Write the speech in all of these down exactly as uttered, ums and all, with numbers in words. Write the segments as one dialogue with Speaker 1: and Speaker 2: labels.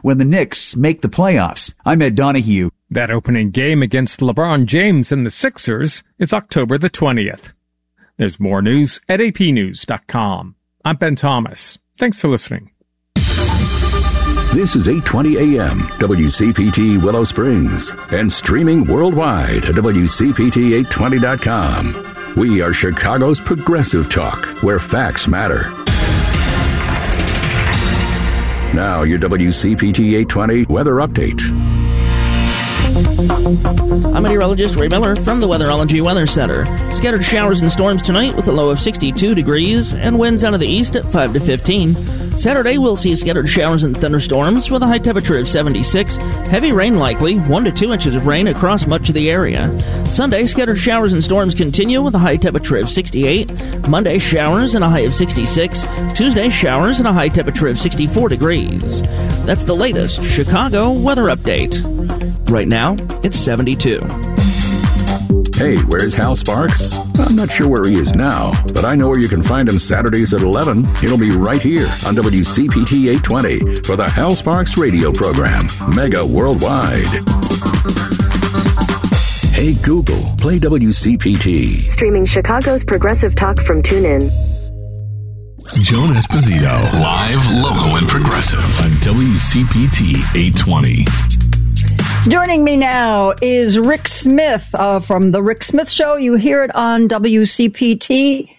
Speaker 1: when the Knicks make the playoffs. I'm Ed Donahue.
Speaker 2: That opening game against LeBron James and the Sixers is October the twentieth. There's more news at A P news dot com. I'm Ben Thomas. Thanks for listening.
Speaker 3: This is eight twenty A M, W C P T Willow Springs, and streaming worldwide at W C P T eight twenty dot com. We are Chicago's progressive talk, where facts matter. Now, your W C P T eight twenty weather update.
Speaker 4: I'm meteorologist Ray Miller from the Weatherology Weather Center. Scattered showers and storms tonight with a low of sixty-two degrees and winds out of the east at five to fifteen. Saturday, we'll see scattered showers and thunderstorms with a high temperature of seventy-six. Heavy rain likely, one to two inches of rain across much of the area. Sunday, scattered showers and storms continue with a high temperature of sixty-eight. Monday, showers and a high of sixty-six. Tuesday, showers and a high temperature of sixty-four degrees. That's the latest Chicago weather update. Right now, it's seventy-two.
Speaker 3: Hey, where's Hal Sparks? I'm not sure where he is now, but I know where you can find him Saturdays at eleven. He'll be right here on W C P T eight twenty for the Hal Sparks radio program, Mega Worldwide. Hey, Google, play W C P T.
Speaker 5: Streaming Chicago's progressive talk from TuneIn.
Speaker 6: Joan Esposito, live, local, and progressive on W C P T eight twenty.
Speaker 7: Joining me now is Rick Smith uh, from The Rick Smith Show. You hear it on W C P T.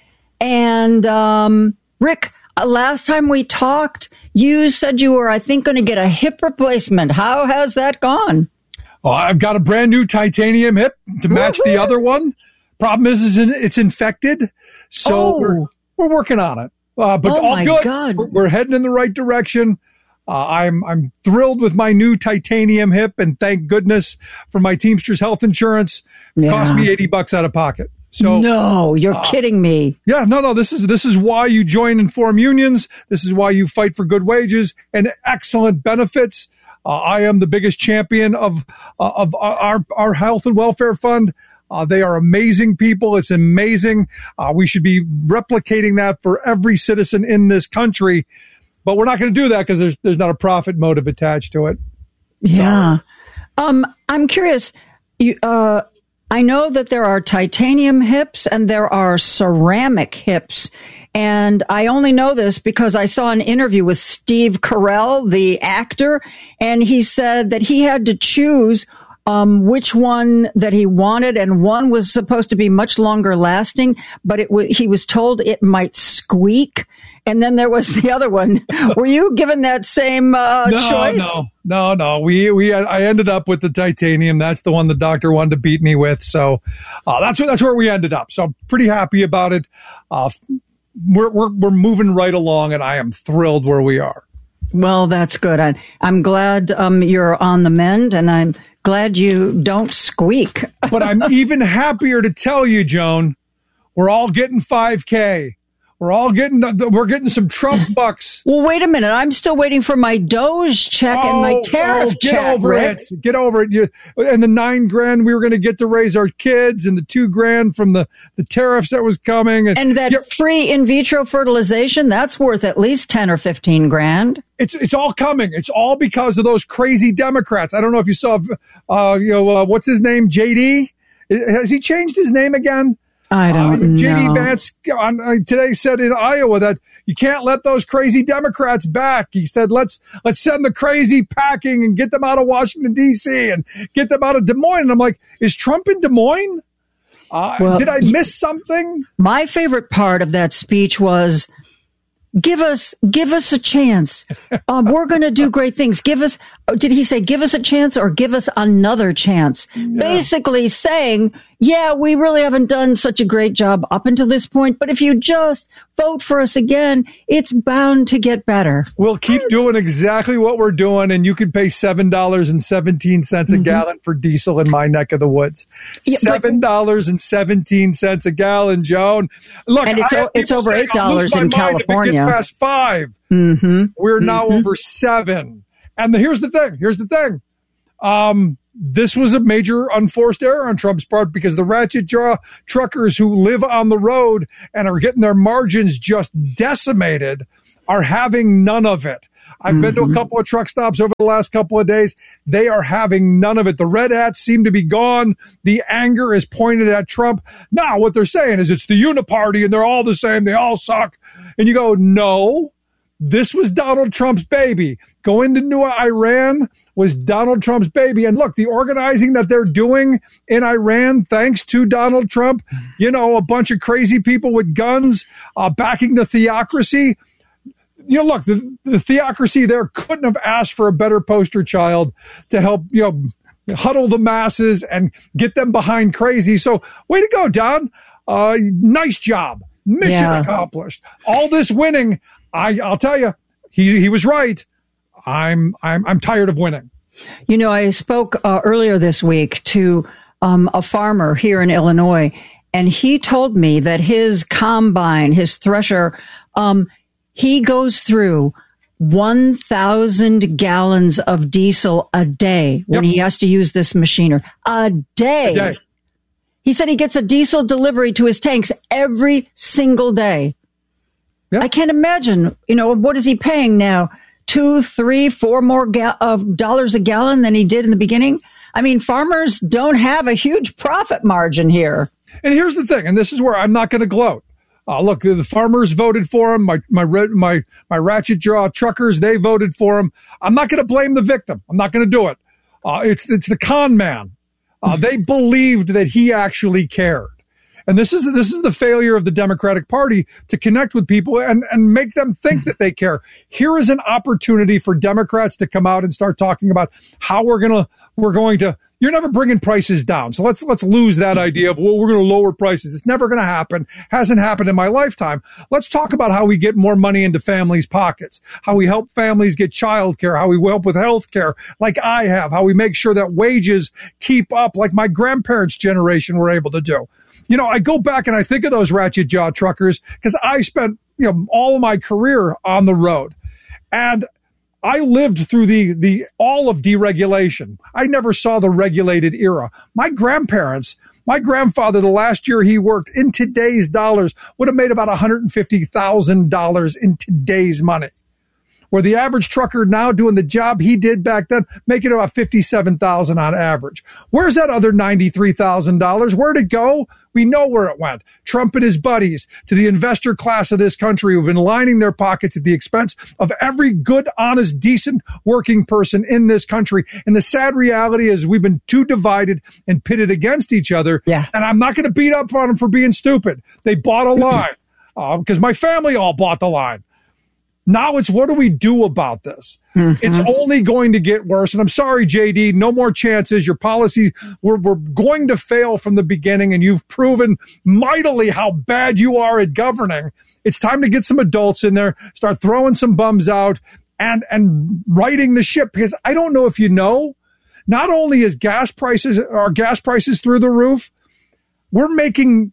Speaker 7: And um, Rick, uh, last time we talked, you said you were, I think, going to get a hip replacement. How has that gone?
Speaker 8: Oh, I've got a brand new titanium hip to match Woo-hoo! the other one. Problem is, is it's infected. So oh. we're, we're working on it. Uh, but
Speaker 7: oh
Speaker 8: all
Speaker 7: my
Speaker 8: good.
Speaker 7: God.
Speaker 8: We're, we're heading in the right direction. Uh, I'm I'm thrilled with my new titanium hip, and thank goodness for my Teamsters health insurance. It
Speaker 7: yeah.
Speaker 8: cost me eighty bucks out of pocket. So
Speaker 7: no, you're uh, kidding me.
Speaker 8: Yeah, no, no. This is this is why you join and form unions. This is why you fight for good wages and excellent benefits. Uh, I am the biggest champion of uh, of our our health and welfare fund. Uh, they are amazing people. It's amazing. Uh, we should be replicating that for every citizen in this country. But we're not going to do that because there's there's not a profit motive attached to it.
Speaker 7: Yeah. Um, I'm curious. You, uh, I know that there are titanium hips and there are ceramic hips. And I only know this because I saw an interview with Steve Carell, the actor, and he said that he had to choose um, which one that he wanted, and one was supposed to be much longer lasting, but it w- he was told it might squeak. And then there was the other one. Were you given that same uh,
Speaker 8: no,
Speaker 7: choice?
Speaker 8: No, no, no. We we I ended up with the titanium. That's the one the doctor wanted to beat me with. So uh, that's that's where we ended up. So I'm pretty happy about it. Uh, we're we're we're moving right along, and I am thrilled where we are.
Speaker 7: Well, that's good. I, I'm glad um, you're on the mend, and I'm glad you don't squeak.
Speaker 8: But I'm even happier to tell you, Joan, we're all getting five K. We're all getting we're getting some Trump bucks.
Speaker 7: Well, wait a minute. I'm still waiting for my Doge check
Speaker 8: oh,
Speaker 7: and my tariff
Speaker 8: oh, get
Speaker 7: check.
Speaker 8: Over
Speaker 7: Rick.
Speaker 8: it. Get over it. You, and the nine grand we were going to get to raise our kids, and the two grand from the, the tariffs that was coming, and,
Speaker 7: and that
Speaker 8: yeah,
Speaker 7: free in vitro fertilization that's worth at least ten or fifteen grand.
Speaker 8: It's it's all coming. It's all because of those crazy Democrats. I don't know if you saw, uh, you know, uh, what's his name, J D. Has he changed his name again?
Speaker 7: I don't
Speaker 8: uh, J D
Speaker 7: know.
Speaker 8: Vance on, uh, today said in Iowa that you can't let those crazy Democrats back. He said, let's let's send the crazy packing and get them out of Washington, D C and get them out of Des Moines. And I'm like, is Trump in Des Moines? Uh,
Speaker 7: well,
Speaker 8: did I miss something?
Speaker 7: My favorite part of that speech was, Give us, give us a chance. Um, we're going to do great things. Give us, did he say give us a chance or give us another chance? Yeah. Basically saying, yeah, we really haven't done such a great job up until this point, but if you just vote for us again, it's bound to get better.
Speaker 8: We'll keep doing exactly what we're doing, and you can pay seven dollars and seventeen cents a mm-hmm. gallon for diesel in my neck of the woods. Yeah, seven dollars and seventeen cents a gallon, Joan. Look,
Speaker 7: and it's, o- it's over eight dollars in California.
Speaker 8: If it gets past five,
Speaker 7: mm-hmm.
Speaker 8: we're
Speaker 7: mm-hmm.
Speaker 8: now over seven. And the, here's the thing. Here's the thing. Um, this was a major unforced error on Trump's part because the ratchet jaw truckers who live on the road and are getting their margins just decimated are having none of it. I've
Speaker 7: Mm-hmm.
Speaker 8: been to a couple of truck stops over the last couple of days. They are having none of it. The red hats seem to be gone. The anger is pointed at Trump. Now, what they're saying is it's the uniparty and they're all the same. They all suck. And you go, no. This was Donald Trump's baby. Going to New Iran was Donald Trump's baby. And look, the organizing that they're doing in Iran, thanks to Donald Trump, you know, a bunch of crazy people with guns uh, backing the theocracy. You know, look, the, the theocracy there couldn't have asked for a better poster child to help, you know, huddle the masses and get them behind crazy. So way to go, Don. Uh, nice job. Mission
Speaker 7: Yeah.
Speaker 8: accomplished. All this winning. I, I'll tell you, he he was right. I'm I'm I'm tired of winning.
Speaker 7: You know, I spoke uh, earlier this week to um, a farmer here in Illinois, and he told me that his combine, his thresher, um, he goes through one thousand gallons of diesel a day when
Speaker 8: Yep.
Speaker 7: he has to use this machinery. A day.
Speaker 8: A day.
Speaker 7: He said he gets a diesel delivery to his tanks every single day.
Speaker 8: Yep.
Speaker 7: I can't imagine, you know, what is he paying now? Two, three, four more ga- uh, dollars a gallon than he did in the beginning? I mean, farmers don't have a huge profit margin here.
Speaker 8: And here's the thing, and this is where I'm not going to gloat. Uh, look, the, the farmers voted for him. My my red- my my ratchet jaw truckers, they voted for him. I'm not going to blame the victim. I'm not going to do it. Uh, it's it's the con man. Uh, they believed that he actually cared. And this is this is the failure of the Democratic Party to connect with people and, and make them think that they care. Here is an opportunity for Democrats to come out and start talking about how we're gonna we're going to. You're never bringing prices down, so let's let's lose that idea of well we're going to lower prices. It's never going to happen. Hasn't happened in my lifetime. Let's talk about how we get more money into families' pockets. How we help families get child care. How we help with health care, like I have. How we make sure that wages keep up, like my grandparents' generation were able to do. You know, I go back and I think of those ratchet jaw truckers because I spent, you know, all of my career on the road, and I lived through the the all of deregulation. I never saw the regulated era. My grandparents, my grandfather, the last year he worked in today's dollars would have made about one hundred fifty thousand dollars in today's money. Where the average trucker now doing the job he did back then, making about fifty-seven thousand dollars on average. Where's that other ninety-three thousand dollars? Where'd it go? We know where it went. Trump and his buddies to the investor class of this country who've been lining their pockets at the expense of every good, honest, decent working person in this country. And the sad reality is we've been too divided and pitted against each other.
Speaker 7: Yeah.
Speaker 8: And I'm not going to beat up on them for being stupid. They bought a line because uh, my family all bought the line. Now it's what do we do about this? Mm-hmm. It's only going to get worse. And I'm sorry, J D, no more chances. Your policy, we're, we're going to fail from the beginning, and you've proven mightily how bad you are at governing. It's time to get some adults in there, start throwing some bums out and, and righting the ship. Because I don't know if you know, not only is gas prices, are gas prices through the roof, we're making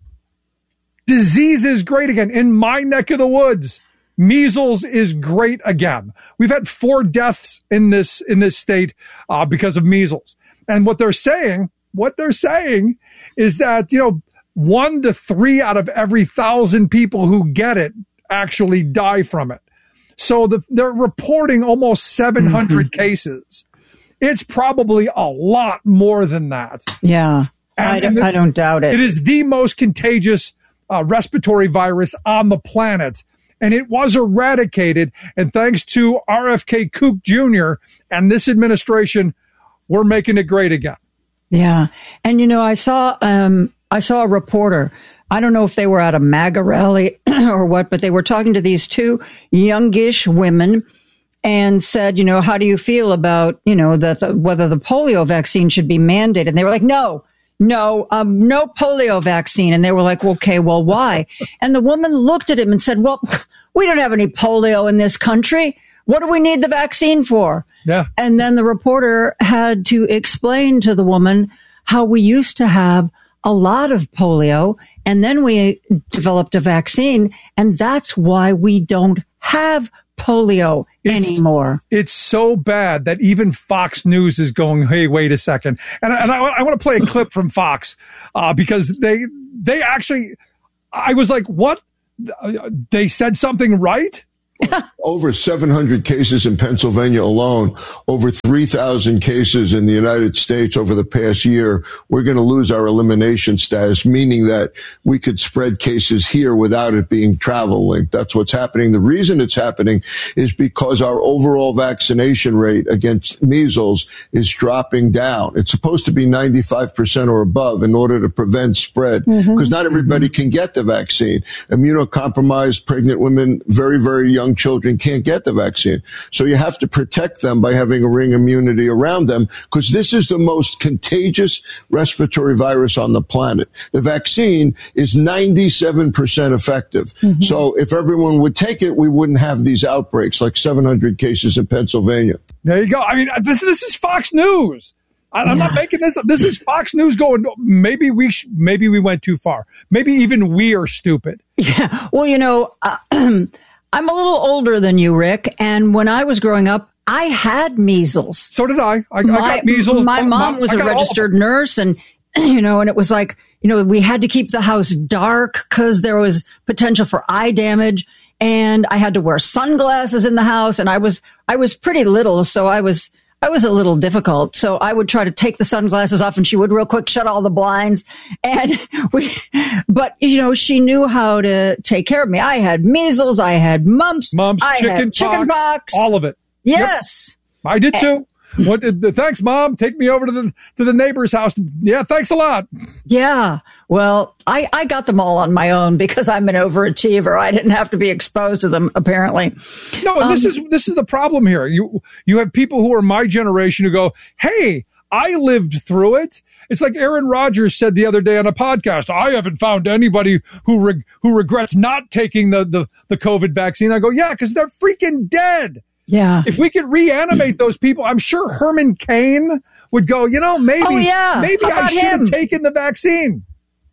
Speaker 8: diseases great again. In my neck of the woods, measles is great again. We've had four deaths in this in this state uh, because of measles. And what they're saying, what they're saying is that, you know, one to three out of every thousand people who get it actually die from it. So the, they're reporting almost seven hundred mm-hmm. cases. It's probably a lot more than that.
Speaker 7: Yeah,
Speaker 8: and,
Speaker 7: I, don't,
Speaker 8: and
Speaker 7: I don't doubt it.
Speaker 8: It is the most contagious uh, respiratory virus on the planet. And it was eradicated. And thanks to R F K Koch Junior and this administration, we're making it great again.
Speaker 7: Yeah. And, you know, I saw um, I saw a reporter. I don't know if they were at a MAGA rally or what, but they were talking to these two youngish women and said, you know, how do you feel about, you know, that the, whether the polio vaccine should be mandated? And they were like, no. No, um, no polio vaccine. And they were like, okay, well, why? And the woman looked at him and said, well, we don't have any polio in this country. What do we need the vaccine for?
Speaker 8: Yeah.
Speaker 7: And then the reporter had to explain to the woman how we used to have a lot of polio, and then we developed a vaccine, and that's why we don't have polio it's, anymore.
Speaker 8: It's so bad that even Fox News is going, hey, wait a second. And, and I, I want to play a clip from Fox uh, because they they actually, I was like, what? They said something right?
Speaker 9: over seven hundred cases in Pennsylvania alone, over three thousand cases in the United States over the past year. We're going to lose our elimination status, meaning that we could spread cases here without it being travel linked. That's what's happening. The reason it's happening is because our overall vaccination rate against measles is dropping down. It's supposed to be ninety-five percent or above in order to prevent spread, because mm-hmm. not everybody mm-hmm. can get the vaccine. Immunocompromised pregnant women, very, very young children can't get the vaccine. So you have to protect them by having a ring immunity around them, because this is the most contagious respiratory virus on the planet. The vaccine is ninety-seven percent effective. Mm-hmm. So if everyone would take it, we wouldn't have these outbreaks like seven hundred cases in Pennsylvania.
Speaker 8: There you go. I mean, this, this is Fox News. I, I'm yeah. not making this up. This is Fox News going, maybe we sh- maybe we went too far. Maybe even we are stupid.
Speaker 7: Yeah. Well, you know, uh, I'm a little older than you, Rick. And when I was growing up, I had measles.
Speaker 8: So did I. I,
Speaker 7: my,
Speaker 8: I got measles.
Speaker 7: My mom was a registered nurse, and, you know, and it was like, you know, we had to keep the house dark because there was potential for eye damage. And I had to wear sunglasses in the house, and I was, I was pretty little. So I was, I was a little difficult. So I would try to take the sunglasses off, and she would real quick shut all the blinds. And we, but you know, she knew how to take care of me. I had measles. I had mumps.
Speaker 8: Mumps,
Speaker 7: I
Speaker 8: chicken,
Speaker 7: had chicken pox,
Speaker 8: all of it.
Speaker 7: Yes.
Speaker 8: Yep. I did too. What did, thanks, Mom. Take me over to the to the neighbor's house. Yeah, thanks a lot.
Speaker 7: Yeah. Well, I, I got them all on my own because I'm an overachiever. I didn't have to be exposed to them, apparently.
Speaker 8: No, and um, this is this is the problem here. You you have people who are my generation who go, "Hey, I lived through it." It's like Aaron Rodgers said the other day on a podcast, "I haven't found anybody who reg- who regrets not taking the, the the COVID vaccine." I go, "Yeah, because they're freaking dead."
Speaker 7: Yeah.
Speaker 8: If we could reanimate those people, I'm sure Herman Cain would go, you know, maybe,
Speaker 7: oh, yeah.
Speaker 8: maybe I should him? have taken the vaccine.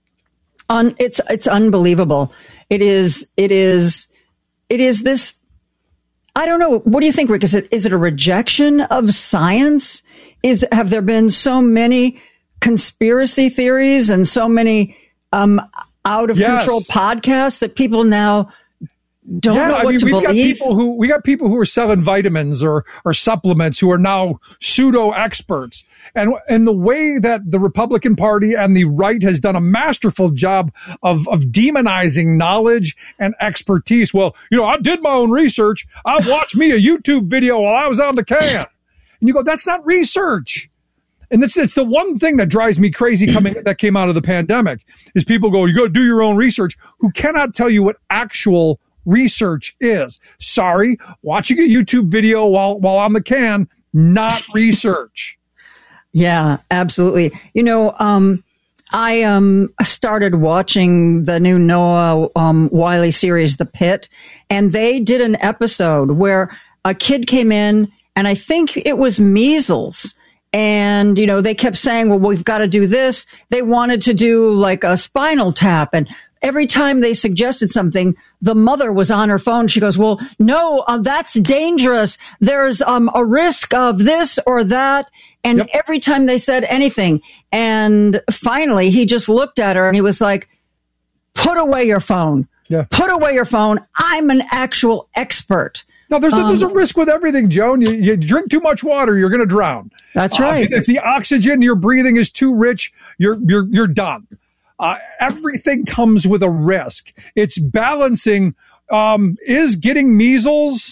Speaker 7: Un, it's, it's unbelievable. It is, it is, it is this, I don't know. What do you think, Rick? Is it, is it a rejection of science? Is, have there been so many conspiracy theories and so many, um, out of
Speaker 8: yes.
Speaker 7: control podcasts that people now don't
Speaker 8: yeah,
Speaker 7: know what
Speaker 8: I mean,
Speaker 7: to
Speaker 8: we've
Speaker 7: believe.
Speaker 8: got people who we got people who are selling vitamins or or supplements who are now pseudo experts, and and the way that the Republican Party and the right has done a masterful job of of demonizing knowledge and expertise. Well, you know, I did my own research. I watched me a YouTube video while I was on the can, and you go, that's not research. And it's it's the one thing that drives me crazy coming that came out of the pandemic is people go, you go do your own research, who cannot tell you what actual research is. Sorry, watching a YouTube video while while on the can, not research.
Speaker 7: Yeah, absolutely. You know, um, I um started watching the new Noah um, Wiley series, The Pit, and they did an episode where a kid came in, and I think it was measles. And, you know, they kept saying, well, we've got to do this. They wanted to do like a spinal tap. And every time they suggested something, the mother was on her phone. She goes, well, no, uh, that's dangerous. There's um, a risk of this or that. And yep. every time they said anything. And finally, he just looked at her and he was like, put away your phone.
Speaker 8: Yeah.
Speaker 7: Put away your phone. I'm an actual expert.
Speaker 8: No, there's a,
Speaker 7: um,
Speaker 8: there's a risk with everything, Joan. You, you drink too much water, you're going to drown.
Speaker 7: That's right.
Speaker 8: Uh, if the oxygen you're breathing is too rich, you're you're you're done. Uh, everything comes with a risk. It's balancing. Um, is getting measles,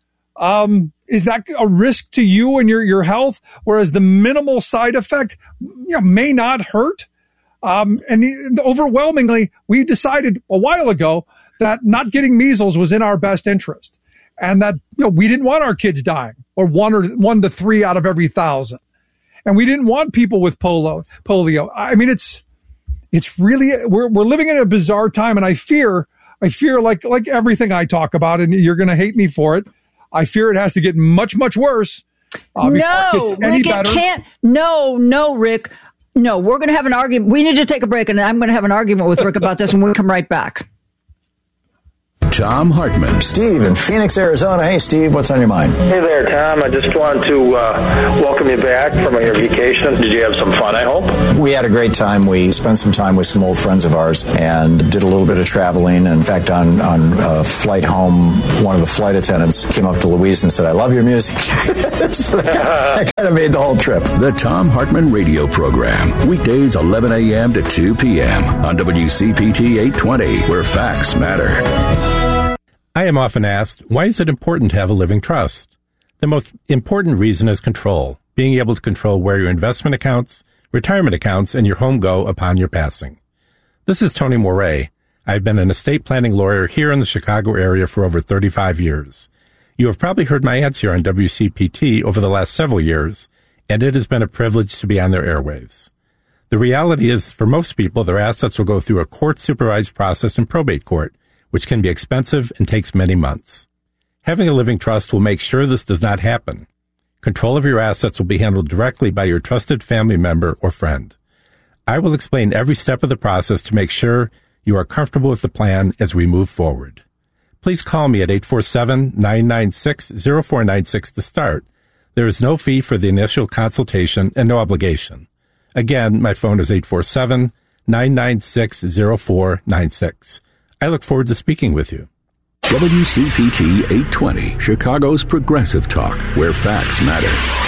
Speaker 8: um, is that a risk to you and your your health? Whereas the minimal side effect, you know, may not hurt. Um, and the, overwhelmingly, we decided a while ago that not getting measles was in our best interest. And that, you know, we didn't want our kids dying, or one or one to three out of every thousand. And we didn't want people with polio, polio. I mean, it's, it's really, we're, we're living in a bizarre time. And I fear, I fear like, like everything I talk about, and you're going to hate me for it. I fear it has to get much, much worse. Uh,
Speaker 7: no, Rick, it can't. No, no, Rick. No, we're going to have an argument. We need to take a break, and I'm going to have an argument with Rick about this when we come right back.
Speaker 3: Tom Hartman.
Speaker 10: Steve in Phoenix, Arizona. Hey, Steve, what's on your mind?
Speaker 11: Hey there, Tom. I just wanted to uh, welcome you back from your vacation. Did you have some fun, I hope?
Speaker 10: We had a great time. We spent some time with some old friends of ours and did a little bit of traveling. In fact, on, on a flight home, one of the flight attendants came up to Louise and said, I love your music. So that, that kind of made the whole trip.
Speaker 3: The Tom Hartman Radio Program. Weekdays eleven a.m. to two p.m. on W C P T eight twenty, where facts matter.
Speaker 12: I am often asked, why is it important to have a living trust? The most important reason is control, being able to control where your investment accounts, retirement accounts, and your home go upon your passing. This is Tony Moret. I've been an estate planning lawyer here in the Chicago area for over thirty-five years. You have probably heard my ads here on W C P T over the last several years, and it has been a privilege to be on their airwaves. The reality is, for most people, their assets will go through a court-supervised process in probate court, which can be expensive and takes many months. Having a living trust will make sure this does not happen. Control of your assets will be handled directly by your trusted family member or friend. I will explain every step of the process to make sure you are comfortable with the plan as we move forward. Please call me at eight four seven, nine nine six, zero four nine six to start. There is no fee for the initial consultation and no obligation. Again, my phone is eight four seven, nine nine six, zero four nine six. I look forward to speaking with you.
Speaker 3: W C P T eight twenty, Chicago's progressive talk, where facts matter.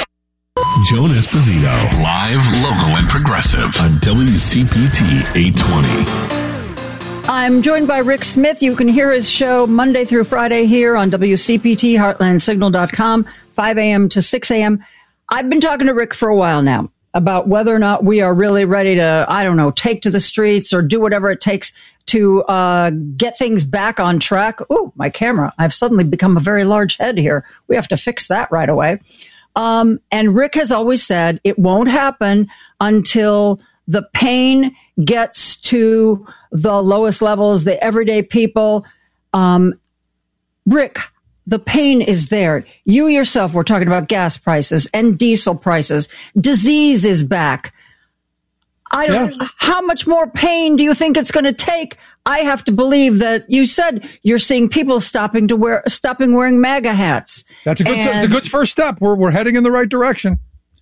Speaker 6: Joan Esposito, live, local, and progressive on W C P T eight twenty.
Speaker 7: I'm joined by Rick Smith. You can hear his show Monday through Friday here on W C P T, heartland signal dot com, five a.m. to six a.m. I've been talking to Rick for a while now about whether or not we are really ready to, I don't know, take to the streets or do whatever it takes to uh, get things back on track. Ooh, my camera. I've suddenly become a very large head here. We have to fix that right away. Um, and Rick has always said it won't happen until the pain gets to the lowest levels, the everyday people. Um, Rick, the pain is there. You yourself were talking about gas prices and diesel prices. Disease is back. I don't know. How much more pain do you think it's going to take? I have to believe that you said you're seeing people stopping to wear, stopping wearing MAGA hats.
Speaker 8: That's a good, and, it's a good first step. We're, we're heading in the right direction.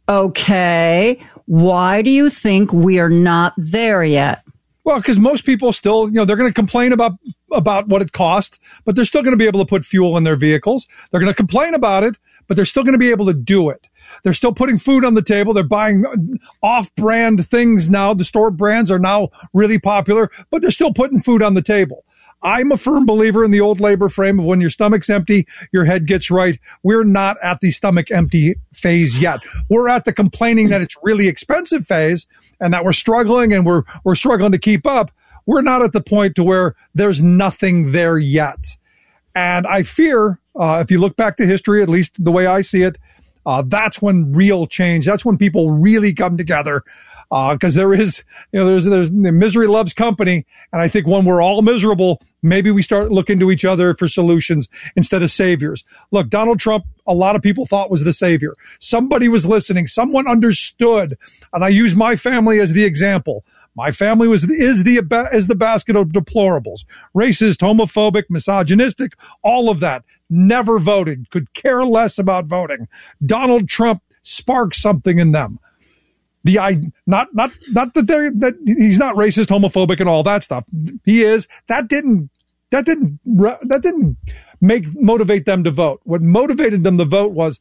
Speaker 7: Okay. Why do you think we are not there yet?
Speaker 8: Well, because most people still, you know, they're going to complain about about what it costs, but they're still going to be able to put fuel in their vehicles. They're going to complain about it, but they're still going to be able to do it. They're still putting food on the table. They're buying off-brand things now. The store brands are now really popular, but they're still putting food on the table. I'm a firm believer in the old labor frame of when your stomach's empty, your head gets right. We're not at the stomach empty phase yet. We're at the complaining that it's really expensive phase and that we're struggling and we're we're struggling to keep up. We're not at the point to where there's nothing there yet. And I fear, uh, if you look back to history, at least the way I see it, uh, that's when real change, that's when people really come together. Because uh, there is, you know, there's, there's misery loves company. And I think when we're all miserable, maybe we start looking to each other for solutions instead of saviors. Look, Donald Trump, a lot of people thought was the savior. Somebody was listening. Someone understood. And I use my family as the example. My family was is the is the basket of deplorables. Racist, homophobic, misogynistic, all of that. Never voted. Could care less about voting. Donald Trump sparked something in them. The I not not not that they're that he's not racist, homophobic, and all that stuff. He is. That didn't that didn't that didn't make motivate them to vote. What motivated them to vote was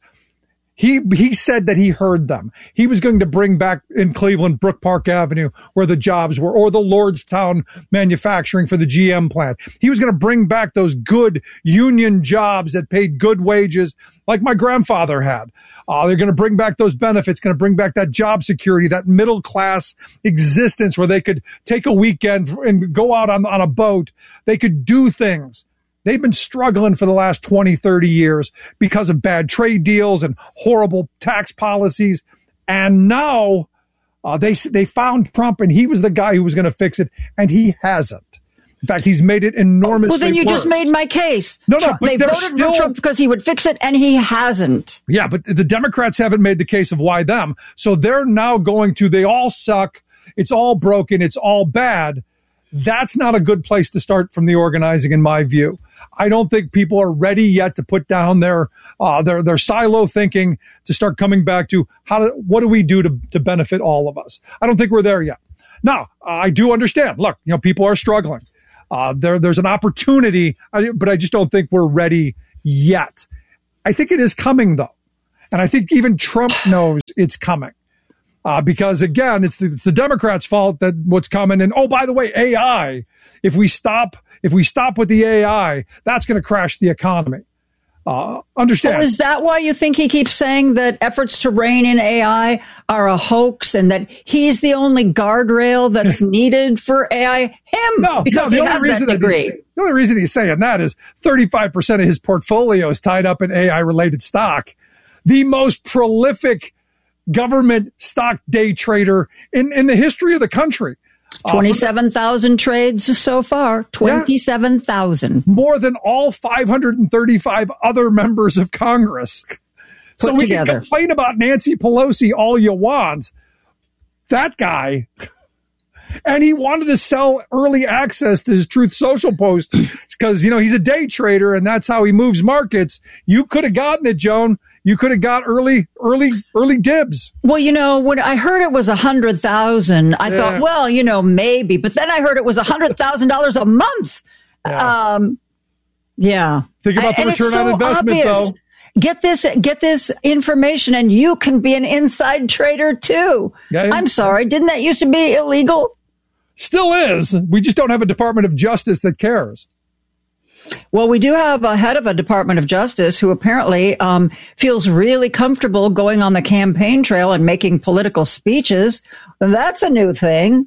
Speaker 8: he he said that he heard them. He was going to bring back in Cleveland Brook Park Avenue where the jobs were, or the Lordstown manufacturing for the G M plant. He was going to bring back those good union jobs that paid good wages, like my grandfather had. Uh, they're going to bring back those benefits, going to bring back that job security, that middle class existence where they could take a weekend and go out on, on a boat. They could do things. They've been struggling for the last twenty, thirty years because of bad trade deals and horrible tax policies. And now uh, they they found Trump, and he was the guy who was going to fix it, and he hasn't. In fact, he's made it enormously worse.
Speaker 7: Well, then you
Speaker 8: worse.
Speaker 7: just made my case.
Speaker 8: No, no,
Speaker 7: Trump,
Speaker 8: but
Speaker 7: they
Speaker 8: they're
Speaker 7: voted
Speaker 8: still,
Speaker 7: for Trump because he would fix it, and he hasn't.
Speaker 8: Yeah, but the Democrats haven't made the case of why them. So they're now going to, they all suck. It's all broken. It's all bad. That's not a good place to start from the organizing, in my view. I don't think people are ready yet to put down their uh, their their silo thinking to start coming back to how to, what do we do to, to benefit all of us. I don't think we're there yet. Now, I do understand. Look, you know, people are struggling. Uh, there there's an opportunity, but I just don't think we're ready yet. I think it is coming, though, and I think even Trump knows it's coming. Uh, because again, it's the, it's the Democrats' fault that what's coming. And oh, by the way, A I, if we stop, if we stop with the A I, that's going to crash the economy. Uh, understand.
Speaker 7: Oh, is that why you think he keeps saying that efforts to rein in A I are a hoax and that he's the only guardrail that's needed for A I? Him,
Speaker 8: no,
Speaker 7: because
Speaker 8: no,
Speaker 7: he has that degree.
Speaker 8: That the only reason he's saying that is thirty-five percent of his portfolio is tied up in A I-related stock. The most prolific government stock day trader in, in the history of the country.
Speaker 7: twenty-seven thousand uh, trades so far. twenty-seven thousand.
Speaker 8: Yeah, more than all five hundred thirty-five other members of Congress.
Speaker 7: Put
Speaker 8: so we
Speaker 7: together.
Speaker 8: can complain about Nancy Pelosi all you want. That guy... And he wanted to sell early access to his Truth Social post because, you know, he's a day trader and that's how he moves markets. You could have gotten it, Joan. You could have got early, early, early dibs.
Speaker 7: Well, you know, when I heard it was a hundred thousand, I yeah. thought, well, you know, maybe. But then I heard it was a hundred thousand dollars a month. Yeah. Um, yeah.
Speaker 8: Think about the
Speaker 7: and
Speaker 8: return
Speaker 7: so
Speaker 8: on investment,
Speaker 7: obvious.
Speaker 8: though.
Speaker 7: Get this, get this information, and you can be an inside trader too. Yeah, yeah. I'm sorry, didn't that used to be illegal?
Speaker 8: Still is. We just don't have a Department of Justice that cares.
Speaker 7: Well, we do have a head of a Department of Justice who apparently um, feels really comfortable going on the campaign trail and making political speeches. That's a new thing.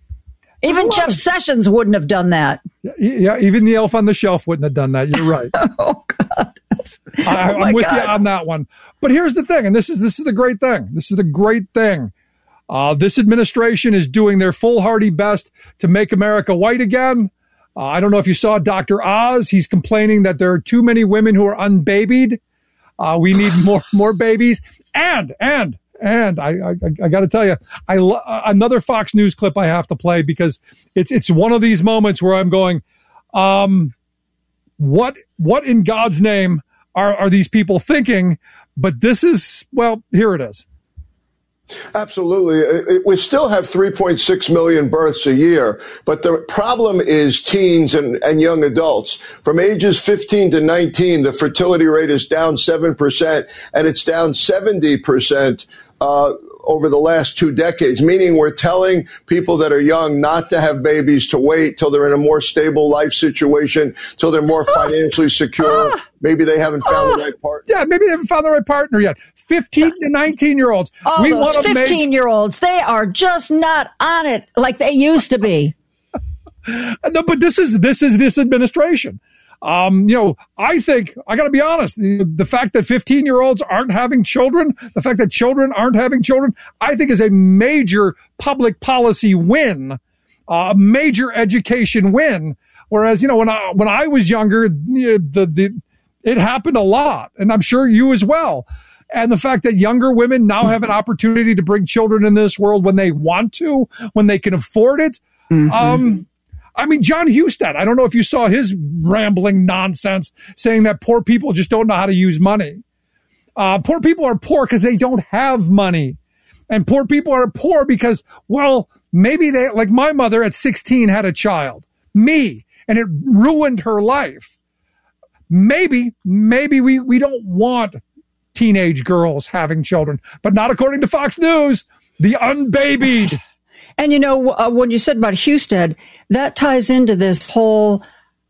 Speaker 7: Even Jeff Sessions wouldn't have done that.
Speaker 8: Yeah, even the elf on the shelf wouldn't have done that. You're right.
Speaker 7: Oh, God.
Speaker 8: I,
Speaker 7: oh
Speaker 8: I'm with
Speaker 7: God.
Speaker 8: you on that one. But here's the thing, and this is this is the great thing. This is the great thing. Uh, this administration is doing their foolhardy best to make America white again. Uh, I don't know if you saw Doctor Oz. He's complaining that there are too many women who are unbabied. Uh, we need more more babies. And, and, and I, I, I got to tell you, I lo- another Fox News clip I have to play because it's it's one of these moments where I'm going, um, what what in God's name are, are these people thinking? But this is, well, here it is.
Speaker 9: Absolutely. We still have three point six million births a year, but the problem is teens and, and young adults. From ages fifteen to nineteen, the fertility rate is down seven percent, and it's down seventy percent uh, over the last two decades, meaning we're telling people that are young not to have babies, to wait till they're in a more stable life situation, till they're more financially secure.
Speaker 7: Ah.
Speaker 9: Maybe they haven't found ah. the right partner.
Speaker 8: Yeah, maybe they haven't found the right partner yet. fifteen to nineteen-year-olds.
Speaker 7: Oh, we those fifteen-year-olds, make- they are just not on it like they used to be.
Speaker 8: No, but this is this is this administration. Um, you know, I think, I got to be honest, the, the fact that fifteen-year-olds aren't having children, the fact that children aren't having children, I think is a major public policy win, a major education win. Whereas, you know, when I, when I was younger, the, the, it happened a lot, and I'm sure you as well. And the fact that younger women now have an opportunity to bring children in this world when they want to, when they can afford it. Mm-hmm. Um, I mean, John Husted, I don't know if you saw his rambling nonsense saying that poor people just don't know how to use money. Uh, poor people are poor because they don't have money. And poor people are poor because, well, maybe they, like my mother at sixteen had a child, me, and it ruined her life. Maybe, maybe we, we don't want teenage girls having children, but not according to Fox News, the unbabied.
Speaker 7: And, you know, uh, when you said about Husted, that ties into this whole,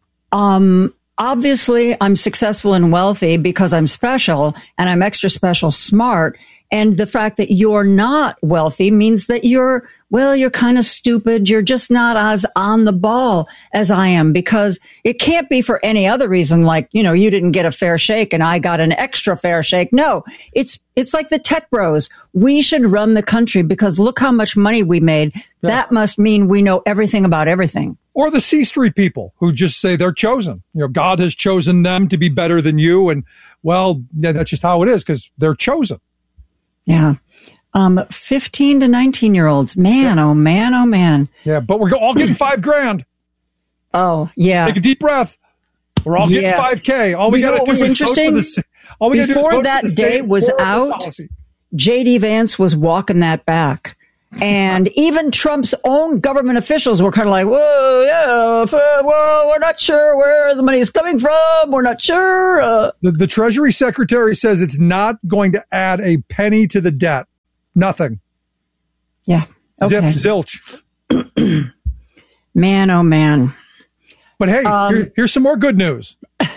Speaker 7: um, obviously I'm successful and wealthy because I'm special and I'm extra special smart. And the fact that you're not wealthy means that you're, well, you're kind of stupid. You're just not as on the ball as I am, because it can't be for any other reason. Like, you know, you didn't get a fair shake and I got an extra fair shake. No, it's, it's like the tech bros. We should run the country because look how much money we made. Yeah. That must mean we know everything about everything.
Speaker 8: Or the C Street people who just say they're chosen. You know, God has chosen them to be better than you. And well, yeah, that's just how it is because they're chosen.
Speaker 7: Yeah. Um, fifteen to nineteen year olds. Man, yeah. oh man, oh man.
Speaker 8: Yeah, but we're all getting five grand.
Speaker 7: Oh, yeah.
Speaker 8: Take a deep breath. We're all getting
Speaker 7: yeah.
Speaker 8: five K. All we
Speaker 7: you
Speaker 8: got to do is
Speaker 7: interesting?
Speaker 8: vote for the, all we
Speaker 7: Before
Speaker 8: do is vote
Speaker 7: that
Speaker 8: for the
Speaker 7: day was out,
Speaker 8: policy.
Speaker 7: J D Vance was walking that back. And even Trump's own government officials were kind of like, whoa, yeah, well, we're not sure where the money is coming from. We're not sure. Uh,
Speaker 8: the, the Treasury Secretary says it's not going to add a penny to the debt. Nothing.
Speaker 7: Yeah. Okay.
Speaker 8: Zip, zilch.
Speaker 7: Man, oh, man.
Speaker 8: But hey,
Speaker 7: um,
Speaker 8: here, here's some more good news.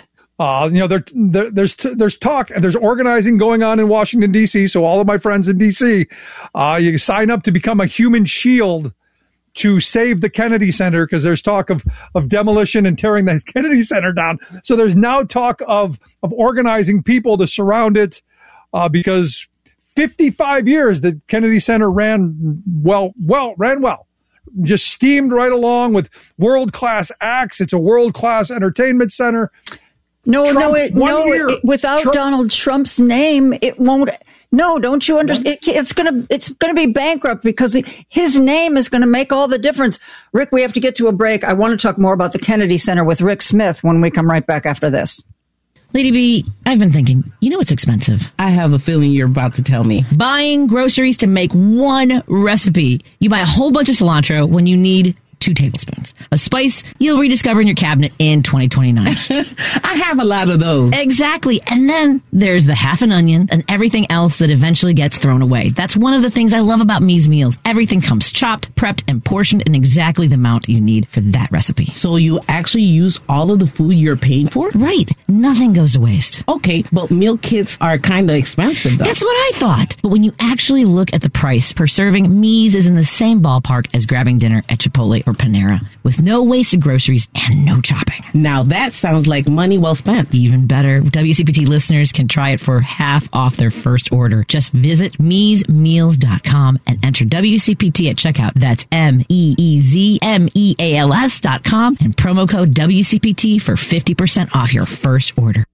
Speaker 8: Uh, you know, there, there, there's there's talk, there's organizing going on in Washington, D C. So all of my friends in D C, uh, you sign up to become a human shield to save the Kennedy Center, because there's talk of, of demolition and tearing the Kennedy Center down. So there's now talk of, of organizing people to surround it, uh, because fifty-five years the Kennedy Center ran well, well, ran well. Just steamed right along with world-class acts. It's a world-class entertainment center.
Speaker 7: No,
Speaker 8: Trump,
Speaker 7: no, it, no. It, without Trump. Donald Trump's name, it won't. No, don't you understand? It, it's gonna, it's gonna be bankrupt because his name is gonna make all the difference. Rick, we have to get to a break. I want to talk more about the Kennedy Center with Rick Smith when we come right back after this.
Speaker 13: Lady B, I've been thinking, you know it's expensive.
Speaker 14: I have a feeling you're about to tell me.
Speaker 13: Buying groceries to make one recipe. You buy a whole bunch of cilantro when you need two tablespoons. A spice you'll rediscover in your cabinet in twenty twenty-nine.
Speaker 14: I have a lot of those.
Speaker 13: Exactly. And then there's the half an onion and everything else that eventually gets thrown away. That's one of the things I love about Me's Meals. Everything comes chopped, prepped, and portioned in exactly the amount you need for that recipe.
Speaker 14: So you actually use all of the food you're paying for?
Speaker 13: Right. Nothing goes to waste.
Speaker 14: Okay, but meal kits are kind of expensive, though.
Speaker 13: That's what I thought. But when you actually look at the price per serving, Me's is in the same ballpark as grabbing dinner at Chipotle or Panera, with no wasted groceries and no chopping.
Speaker 14: Now that sounds like money well spent.
Speaker 13: Even better, W C P T listeners can try it for half off their first order. Just visit mees meals dot com and enter W C P T at checkout. That's M E E Z M E A L S dot com and promo code W C P T for fifty percent off your first order.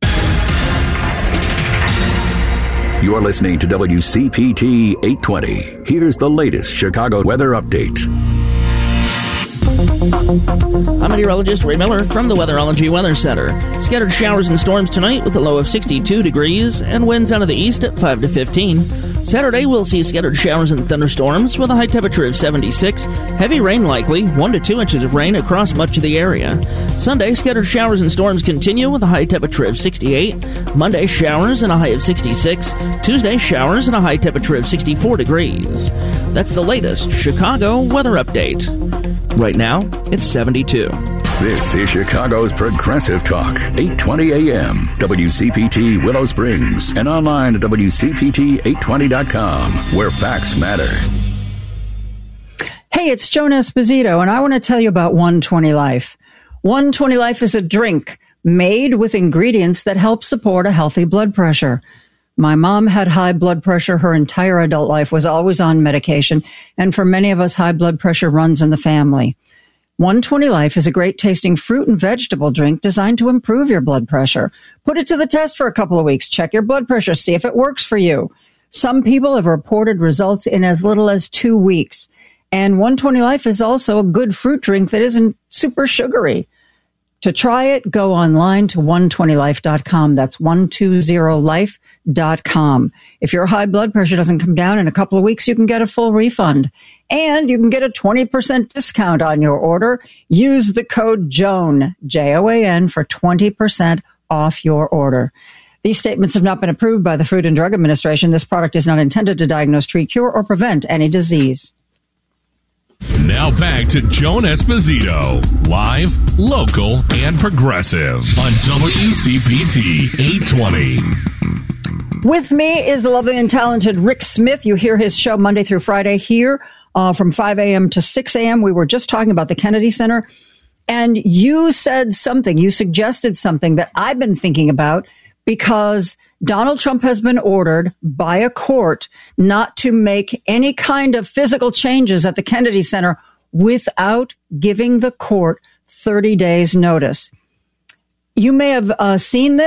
Speaker 3: You're listening to W C P T eight twenty. Here's the latest Chicago weather update.
Speaker 4: I'm meteorologist Ray Miller from the Weatherology Weather Center. Scattered showers and storms tonight with a low of sixty-two degrees and winds out of the east at five to fifteen. Saturday we'll see scattered showers and thunderstorms with a high temperature of seventy-six. Heavy rain likely, one to two inches of rain across much of the area. Sunday, scattered showers and storms continue with a high temperature of sixty-eight. Monday, showers and a high of sixty-six. Tuesday, showers and a high temperature of sixty-four degrees. That's the latest Chicago weather update. Right now, it's seventy-two.
Speaker 3: This is Chicago's Progressive Talk, eight twenty a m, W C P T Willow Springs, and online at W C P T eight twenty dot com, where facts matter.
Speaker 7: Hey, it's Joan Esposito, and I want to tell you about one twenty Life. one twenty Life is a drink made with ingredients that help support a healthy blood pressure. My mom had high blood pressure her entire adult life, was always on medication, and for many of us, high blood pressure runs in the family. one twenty Life is a great tasting fruit and vegetable drink designed to improve your blood pressure. Put it to the test for a couple of weeks. Check your blood pressure. See if it works for you. Some people have reported results in as little as two weeks. And one twenty Life is also a good fruit drink that isn't super sugary. To try it, go online to one twenty life dot com. That's one twenty life dot com. If your high blood pressure doesn't come down in a couple of weeks, you can get a full refund. And you can get a twenty percent discount on your order. Use the code JOAN, J O A N, for twenty percent off your order. These statements have not been approved by the Food and Drug Administration. This product is not intended to diagnose, treat, cure, or prevent any disease.
Speaker 6: Now back to Joan Esposito, live, local, and progressive on W C P T eight twenty.
Speaker 7: With me is the lovely and talented Rick Smith. You hear his show Monday through Friday here uh, from five a m to six a m We were just talking about the Kennedy Center, and you said something, you suggested something that I've been thinking about, because Donald Trump has been ordered by a court not to make any kind of physical changes at the Kennedy Center without giving the court thirty days notice. You may have uh, seen this,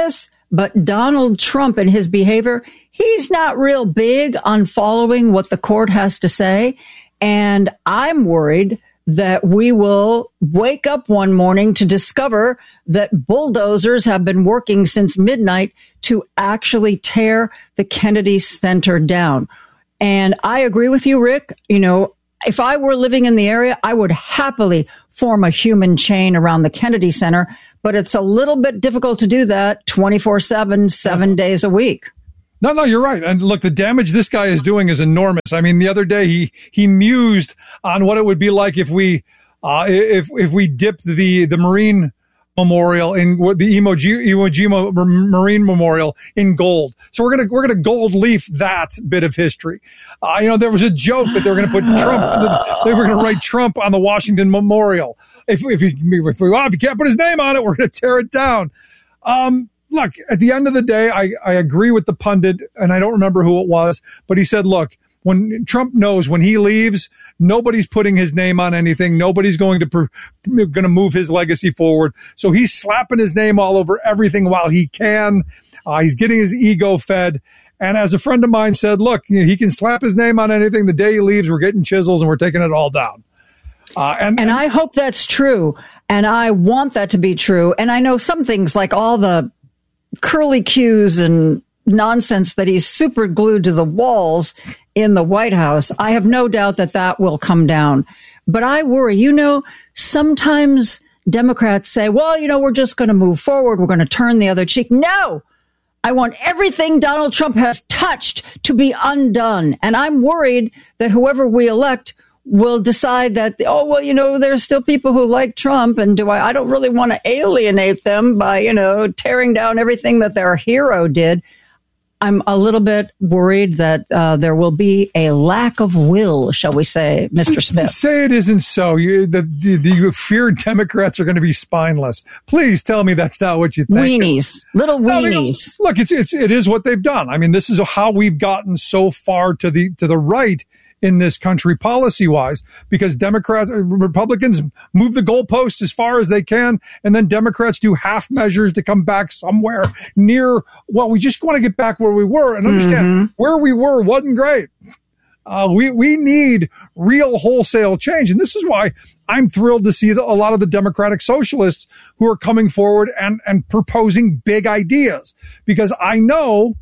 Speaker 7: But Donald Trump and his behavior, he's not real big on following what the court has to say. And I'm worried that we will wake up one morning to discover that bulldozers have been working since midnight to actually tear the Kennedy Center down. And I agree with you, Rick. You know, if I were living in the area, I would happily form a human chain around the Kennedy Center, but it's a little bit difficult to do that twenty-four seven, seven days a week.
Speaker 8: No, no, you're right. And look, the damage this guy is doing is enormous. I mean, the other day he, he mused on what it would be like if we, uh, if, if we dipped the, the Marine Memorial in the Iwo Jima Marine Memorial in gold. So we're going to, we're going to gold leaf that bit of history. Uh, you know, there was a joke that they were going to put Trump, they were going to write Trump on the Washington Memorial. If, if you, if, we, well, if you can't put his name on it, we're going to tear it down. Um, Look, at the end of the day, I, I agree with the pundit, and I don't remember who it was, but he said, look, when Trump knows when he leaves, nobody's putting his name on anything. Nobody's going to per, going to move his legacy forward. So he's slapping his name all over everything while he can. Uh, he's getting his ego fed. And as a friend of mine said, look, you know, he can slap his name on anything. The day he leaves, we're getting chisels and we're taking it all down. Uh, and,
Speaker 7: and I hope that's true. And I want that to be true. And I know some things like all the curly cues and nonsense that he's super glued to the walls in the White House. I have no doubt that that will come down. But I worry, you know, sometimes Democrats say, well, you know, we're just going to move forward. We're going to turn the other cheek. No, I want everything Donald Trump has touched to be undone. And I'm worried that whoever we elect will decide that, oh, well, you know, there's still people who like Trump, and do I, I don't really want to alienate them by, you know, tearing down everything that their hero did. I'm a little bit worried that uh, there will be a lack of will, shall we say, Mister Smith.
Speaker 8: Say it isn't so. You, the, the, the you fear Democrats are going to be spineless. Please tell me that's not what you think.
Speaker 7: Weenies, little weenies.
Speaker 8: No, I mean, look, it's it's it is what they've done. I mean, this is how we've gotten so far to the to the right in this country policy-wise, because Democrats, Republicans move the goalposts as far as they can, and then Democrats do half measures to come back somewhere near, well, we just want to get back where we were, and understand mm-hmm. where we were wasn't great. Uh, we, we need real wholesale change, and this is why I'm thrilled to see the, a lot of the Democratic socialists who are coming forward and, and proposing big ideas, because I know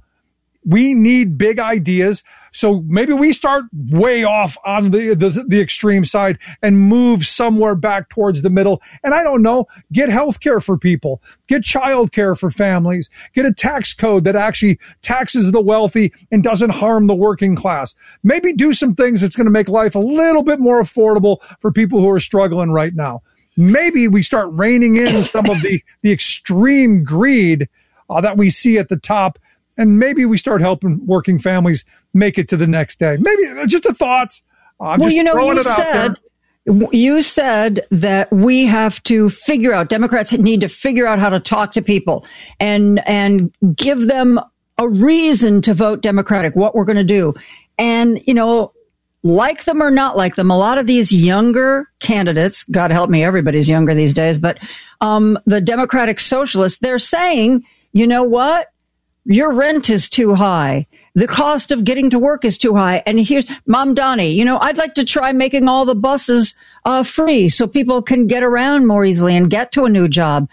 Speaker 8: we need big ideas. So maybe we start way off on the, the the extreme side and move somewhere back towards the middle. And I don't know, get health care for people, get child care for families, get a tax code that actually taxes the wealthy and doesn't harm the working class. Maybe do some things that's going to make life a little bit more affordable for people who are struggling right now. Maybe we start reining in some of the, the extreme greed uh, that we see at the top. And maybe we start helping working families make it to the next day. Maybe just a thought. I'm
Speaker 7: well,
Speaker 8: just
Speaker 7: you know,
Speaker 8: throwing
Speaker 7: you
Speaker 8: it out
Speaker 7: said
Speaker 8: there.
Speaker 7: you said that we have to figure out. Democrats need to figure out how to talk to people and and give them a reason to vote Democratic. What we're going to do, and you know, like them or not like them, a lot of these younger candidates. God help me, everybody's younger these days. But um, the Democratic socialists, they're saying, you know what? Your rent is too high. The cost of getting to work is too high. And here's Mom Donnie, you know, I'd like to try making all the buses uh, free so people can get around more easily and get to a new job.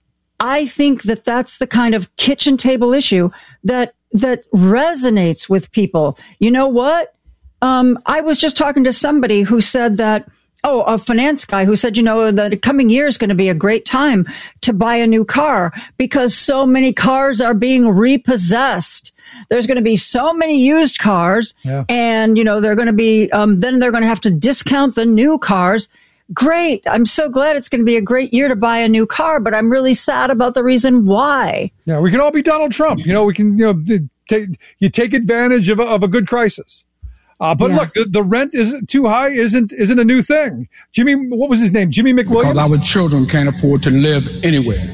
Speaker 7: I think that that's the kind of kitchen table issue that that resonates with people. You know what? Um, I was just talking to somebody who said that, oh, a finance guy who said, you know, the coming year is going to be a great time to buy a new car because so many cars are being repossessed. There's going to be so many used cars yeah. and, you know, they're going to be, um, then they're going to have to discount the new cars. Great. I'm so glad it's going to be a great year to buy a new car, but I'm really sad about the reason why.
Speaker 8: Yeah, we can all be Donald Trump. You know, we can, you know, take, you take advantage of a, of a good crisis. Uh, but yeah. look, the, the rent isn't too high, isn't isn't a new thing. Jimmy, what was his name? Jimmy McWilliams?
Speaker 15: Because our children can't afford to live anywhere.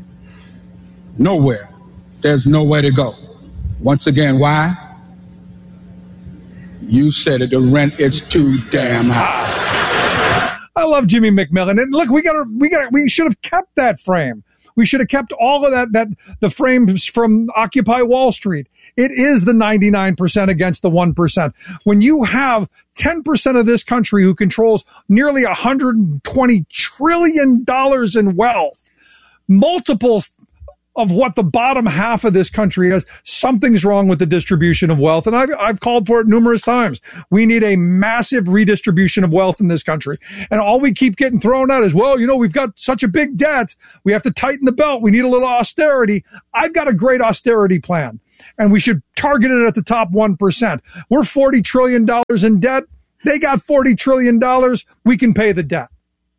Speaker 15: Nowhere. There's nowhere to go. Once again, why? You said it, the rent is too damn high.
Speaker 8: I love Jimmy McMillan. And look, we got we got we should have kept that frame. We should have kept all of that, that the frames from Occupy Wall Street. It is the ninety-nine percent against the one percent. When you have ten percent of this country who controls nearly one hundred twenty trillion dollars in wealth, multiples of what the bottom half of this country has, something's wrong with the distribution of wealth. And I've, I've called for it numerous times. We need a massive redistribution of wealth in this country. And all we keep getting thrown at is, well, you know, we've got such a big debt. We have to tighten the belt. We need a little austerity. I've got a great austerity plan, and we should target it at the top one percent. We're forty trillion dollars in debt. They got forty trillion dollars. We can pay the debt.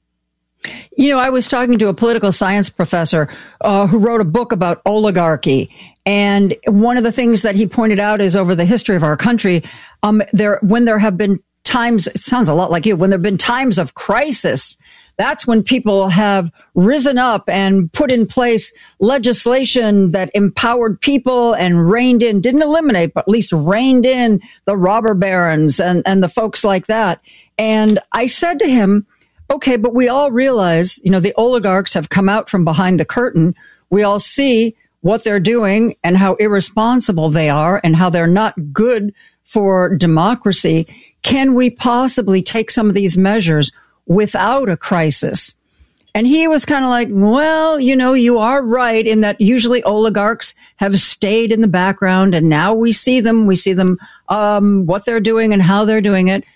Speaker 7: You know, I was talking to a political science professor uh, who wrote a book about oligarchy. And one of the things that he pointed out is over the history of our country, um, there, when there have been times, it sounds a lot like you, when there have been times of crisis, that's when people have risen up and put in place legislation that empowered people and reined in, didn't eliminate, but at least reined in the robber barons and, and the folks like that. And I said to him, okay, but we all realize, you know, the oligarchs have come out from behind the curtain. We all see what they're doing and how irresponsible they are and how they're not good for democracy. Can we possibly take some of these measures without a crisis? And he was kind of like, well, you know, you are right in that usually oligarchs have stayed in the background, and now we see them, we see them, um, what they're doing and how they're doing it.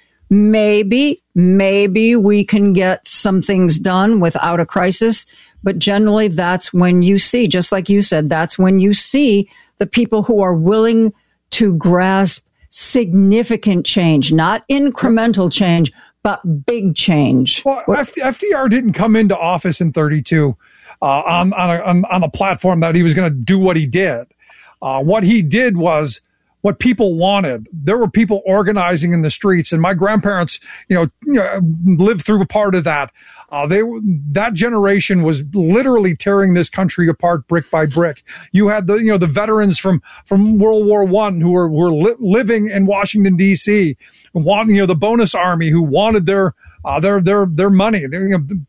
Speaker 7: Maybe, maybe we can get some things done without a crisis. But generally, that's when you see, just like you said, that's when you see the people who are willing to grasp significant change, not incremental change, but big change.
Speaker 8: Well, F D R didn't come into office in thirty-two uh, on, on, a, on, on a platform that he was going to do what he did. Uh, what he did was what people wanted. There were people organizing in the streets, and my grandparents, you know, you know lived through a part of that. Uh, they that generation was literally tearing this country apart brick by brick. You had the, you know, the veterans from from World War One who were were li- living in Washington D C, wanting, you know, the bonus army who wanted their uh, their their their money. They, you know,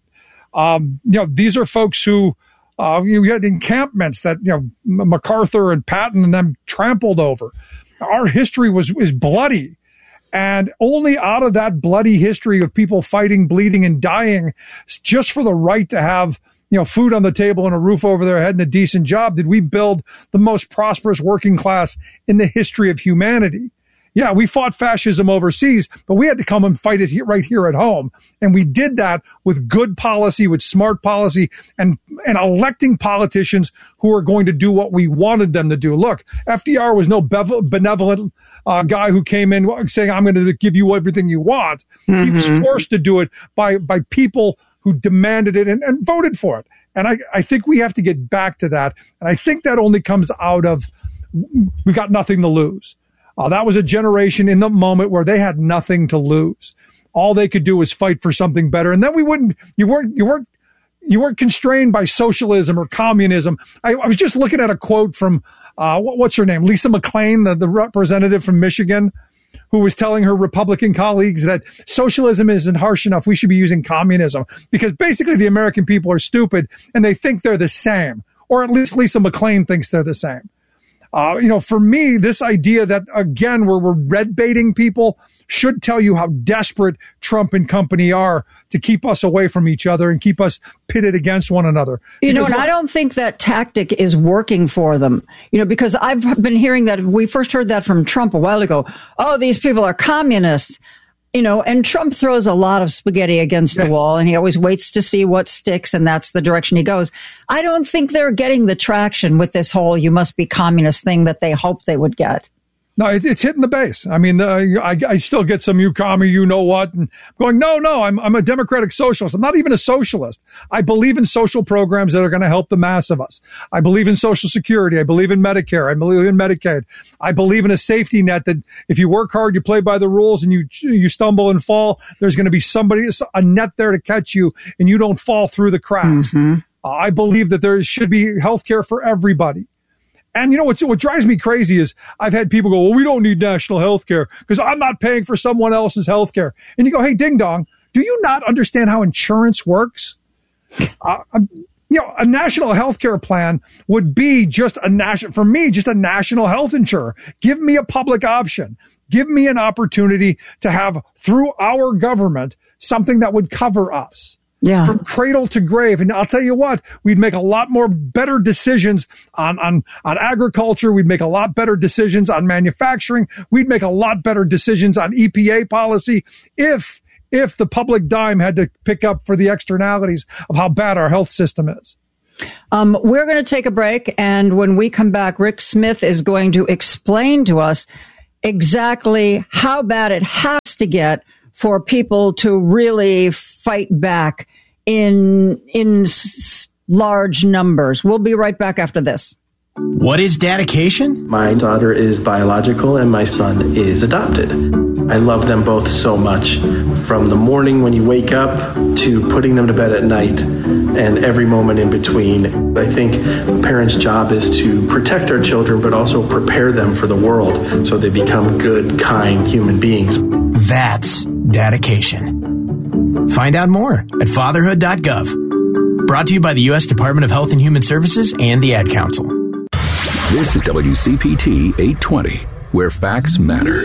Speaker 8: um, you know, these are folks who. Uh, you had encampments that, you know, MacArthur and Patton and them trampled over. Our history was is bloody, and only out of that bloody history of people fighting, bleeding, and dying just for the right to have, you know, food on the table and a roof over their head and a decent job did we build the most prosperous working class in the history of humanity. Yeah, we fought fascism overseas, but we had to come and fight it here, right here at home. And we did that with good policy, with smart policy, and, and electing politicians who are going to do what we wanted them to do. Look, F D R was no benevolent uh, guy who came in saying, I'm going to give you everything you want. Mm-hmm. He was forced to do it by, by people who demanded it and, and voted for it. And I, I think we have to get back to that. And I think that only comes out of, we got nothing to lose. Uh, that was a generation in the moment where they had nothing to lose. All they could do was fight for something better. And then we wouldn't, you weren't, you weren't, you weren't constrained by socialism or communism. I, I was just looking at a quote from, uh, what, what's her name? Lisa McClain, the, the representative from Michigan, who was telling her Republican colleagues that socialism isn't harsh enough. We should be using communism because basically the American people are stupid and they think they're the same, or at least Lisa McClain thinks they're the same. Uh, you know, for me, this idea that, again, where we're red baiting people should tell you how desperate Trump and company are to keep us away from each other and keep us pitted against one another.
Speaker 7: You know,
Speaker 8: because
Speaker 7: and I don't think that tactic is working for them, you know, because I've been hearing that. We first heard that from Trump a while ago. Oh, these people are communists. You know, and Trump throws a lot of spaghetti against the wall, and he always waits to see what sticks, and that's the direction he goes. I don't think they're getting the traction with this whole you must be communist thing that they hoped they would get.
Speaker 8: No, it, it's hitting the base. I mean, uh, I, I still get some you commie, you know what, and going, no, no, I'm I'm a democratic socialist. I'm not even a socialist. I believe in social programs that are going to help the mass of us. I believe in Social Security. I believe in Medicare. I believe in Medicaid. I believe in a safety net that if you work hard, you play by the rules, and you you stumble and fall, there's going to be somebody, a net there to catch you, and you don't fall through the cracks. Mm-hmm. Uh, I believe that there should be health care for everybody. And you know, what's, what drives me crazy is I've had people go, well, we don't need national health care because I'm not paying for someone else's health care. And you go, hey, ding dong, do you not understand how insurance works? Uh, you know, a national health care plan would be just a national, for me, just a national health insurer. Give me a public option. Give me an opportunity to have, through our government, something that would cover us.
Speaker 7: Yeah.
Speaker 8: From cradle to grave. And I'll tell you what, we'd make a lot more better decisions on, on, on agriculture. We'd make a lot better decisions on manufacturing. We'd make a lot better decisions on E P A policy if, if the public dime had to pick up for the externalities of how bad our health system is.
Speaker 7: Um, we're going to take a break. And when we come back, Rick Smith is going to explain to us exactly how bad it has to get for people to really fight back in in s- large numbers. We'll be right back after this.
Speaker 16: What is dedication?
Speaker 17: My daughter is biological and my son is adopted. I love them both so much, from the morning when you wake up to putting them to bed at night and every moment in between. I think a parent's job is to protect our children, but also prepare them for the world so they become good, kind human beings.
Speaker 16: That's dedication. Find out more at fatherhood dot gov. Brought to you by the U S Department of Health and Human Services and the Ad Council.
Speaker 3: This is W C P T eight twenty, where facts matter.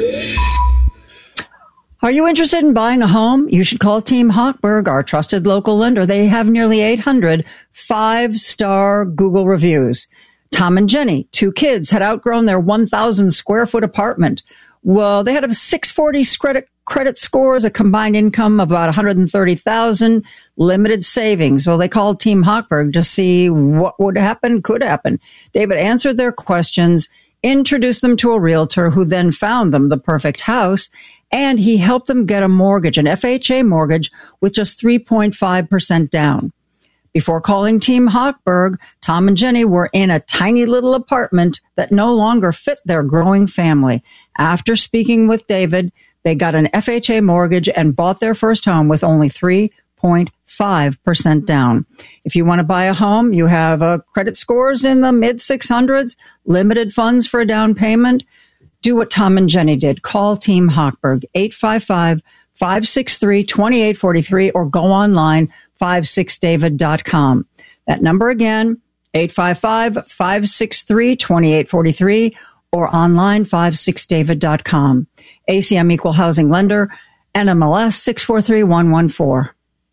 Speaker 7: Are you interested in buying a home? You should call Team Hochberg, our trusted local lender. They have nearly eight hundred five-star Google reviews. Tom and Jenny, two kids, had outgrown their one thousand square foot apartment. Well, they had a six forty credit credit scores, a combined income of about one hundred thirty thousand, limited savings. Well, they called Team Hochberg to see what would happen, could happen. David answered their questions, introduced them to a realtor who then found them the perfect house, and he helped them get a mortgage, an F H A mortgage, with just three point five percent down. Before calling Team Hochberg, Tom and Jenny were in a tiny little apartment that no longer fit their growing family. After speaking with David, they got an F H A mortgage and bought their first home with only three point five percent down. If you want to buy a home, you have uh, credit scores in the mid six hundreds, limited funds for a down payment, do what Tom and Jenny did. Call Team Hochberg, eight five five, five six three, two eight four three, or go online, five six david dot com. That number again, eight five five, five six three, two eight four three, or online, five six david dot com. A C M Equal Housing Lender, N M L S six four three one one four.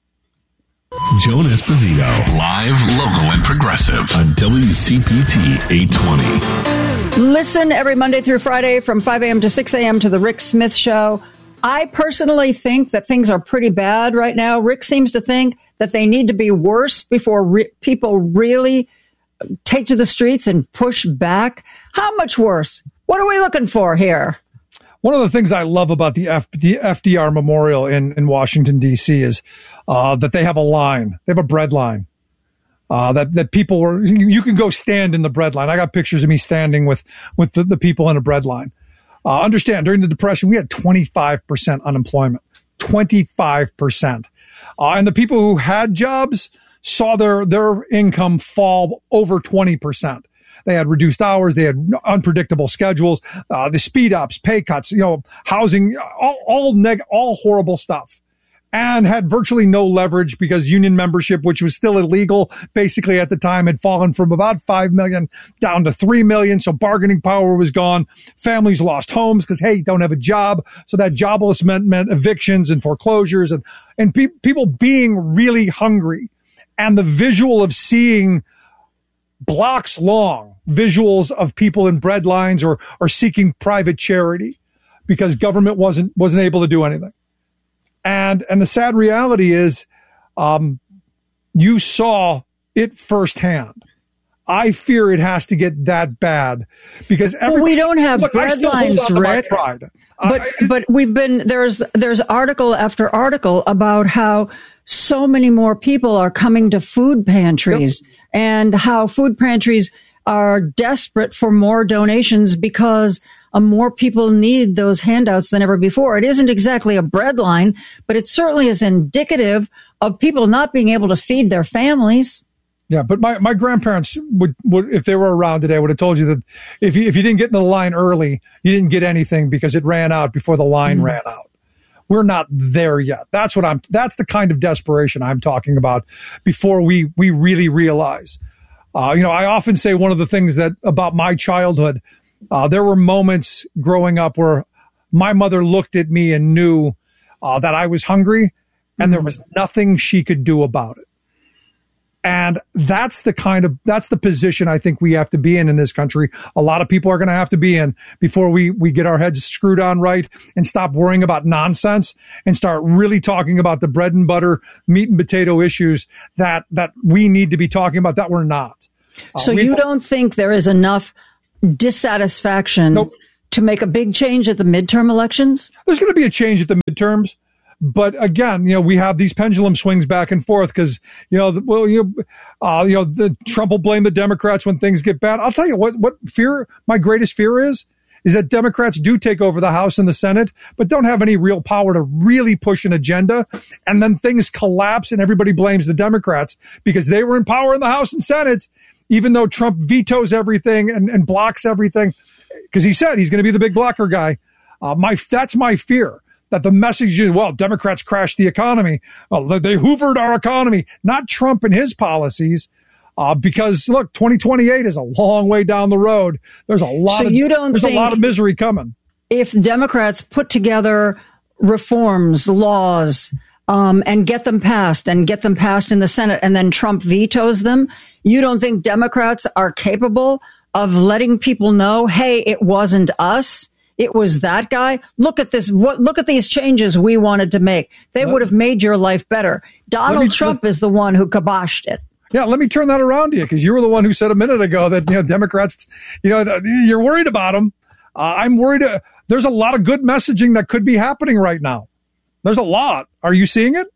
Speaker 6: Joan Esposito, live, local, and progressive on W C P T eight twenty.
Speaker 7: Listen every Monday through Friday from five a.m. to six a.m. to the Rick Smith Show. I personally think that things are pretty bad right now. Rick seems to think that they need to be worse before re- people really take to the streets and push back. How much worse? What are we looking for here?
Speaker 8: One of the things I love about the, F- the F D R Memorial in, in Washington, D C is uh, that they have a line. They have a bread line. Uh, that, that people were, you can go stand in the bread line. I got pictures of me standing with, with the, the people in a bread line. Uh, understand, during the Depression, we had twenty-five percent unemployment. twenty-five percent. Uh, and the people who had jobs saw their, their income fall over twenty percent. They had reduced hours. They had unpredictable schedules, uh, the speed ups, pay cuts, you know, housing, all, all neg, all horrible stuff. And had virtually no leverage because union membership, which was still illegal basically at the time, had fallen from about five million down to three million. So bargaining power was gone. Families lost homes because, hey, don't have a job. So that jobless meant, meant evictions and foreclosures and, and pe- people being really hungry. And the visual of seeing blocks long visuals of people in bread lines or, or seeking private charity because government wasn't, wasn't able to do anything. And, and the sad reality is, um, you saw it firsthand. I fear it has to get that bad because
Speaker 7: well, we don't have
Speaker 8: look,
Speaker 7: bread lines, Rick.
Speaker 8: Pride.
Speaker 7: But
Speaker 8: uh,
Speaker 7: but we've been there's there's article after article about how so many more people are coming to food pantries yep. and how food pantries are desperate for more donations because uh, more people need those handouts than ever before. It isn't exactly a bread line, but it certainly is indicative of people not being able to feed their families.
Speaker 8: Yeah, but my, my grandparents would, would, if they were around today, would have told you that if you, if you didn't get in the line early, you didn't get anything because it ran out before the line mm-hmm. ran out. we're not there yet. That's what I'm, that's the kind of desperation I'm talking about before we, we really realize. Uh, you know, I often say one of the things that about my childhood, uh, there were moments growing up where my mother looked at me and knew uh, that I was hungry and there was nothing she could do about it. And that's the kind of, that's the position I think we have to be in in this country. A lot of people are going to have to be in before we, we get our heads screwed on right and stop worrying about nonsense and start really talking about the bread and butter, meat and potato issues that, that we need to be talking about that we're not. Uh,
Speaker 7: so you don't think there is enough dissatisfaction nope. to make a big change at the midterm elections?
Speaker 8: There's going to be a change at the midterms. But again, you know, we have these pendulum swings back and forth because, you know, the, well, you, uh, you know, the Trump will blame the Democrats when things get bad. I'll tell you what, what fear, my greatest fear is, is that Democrats do take over the House and the Senate, but don't have any real power to really push an agenda. And then things collapse and everybody blames the Democrats because they were in power in the House and Senate, even though Trump vetoes everything and, and blocks everything because he said he's going to be the big blocker guy. Uh, my, that's my fear. That the message is, well, Democrats crashed the economy. Well, they hoovered our economy, not Trump and his policies. Uh, because look, twenty twenty-eight is a long way down the road. There's a lot
Speaker 7: so
Speaker 8: of,
Speaker 7: you don't
Speaker 8: there's
Speaker 7: think
Speaker 8: a lot of misery coming.
Speaker 7: If Democrats put together reforms, laws, um, and get them passed and get them passed in the Senate and then Trump vetoes them, you don't think Democrats are capable of letting people know, hey, it wasn't us. It was that guy. Look at this. What, look at these changes we wanted to make. They would have made your life better. Donald Trump is the one who kiboshed it.
Speaker 8: Yeah, let me turn that around to you because you were the one who said a minute ago that, you know, Democrats, you know, you're worried about them. Uh, I'm worried. Uh, there's a lot of good messaging that could be happening right now. There's a lot. Are you seeing it?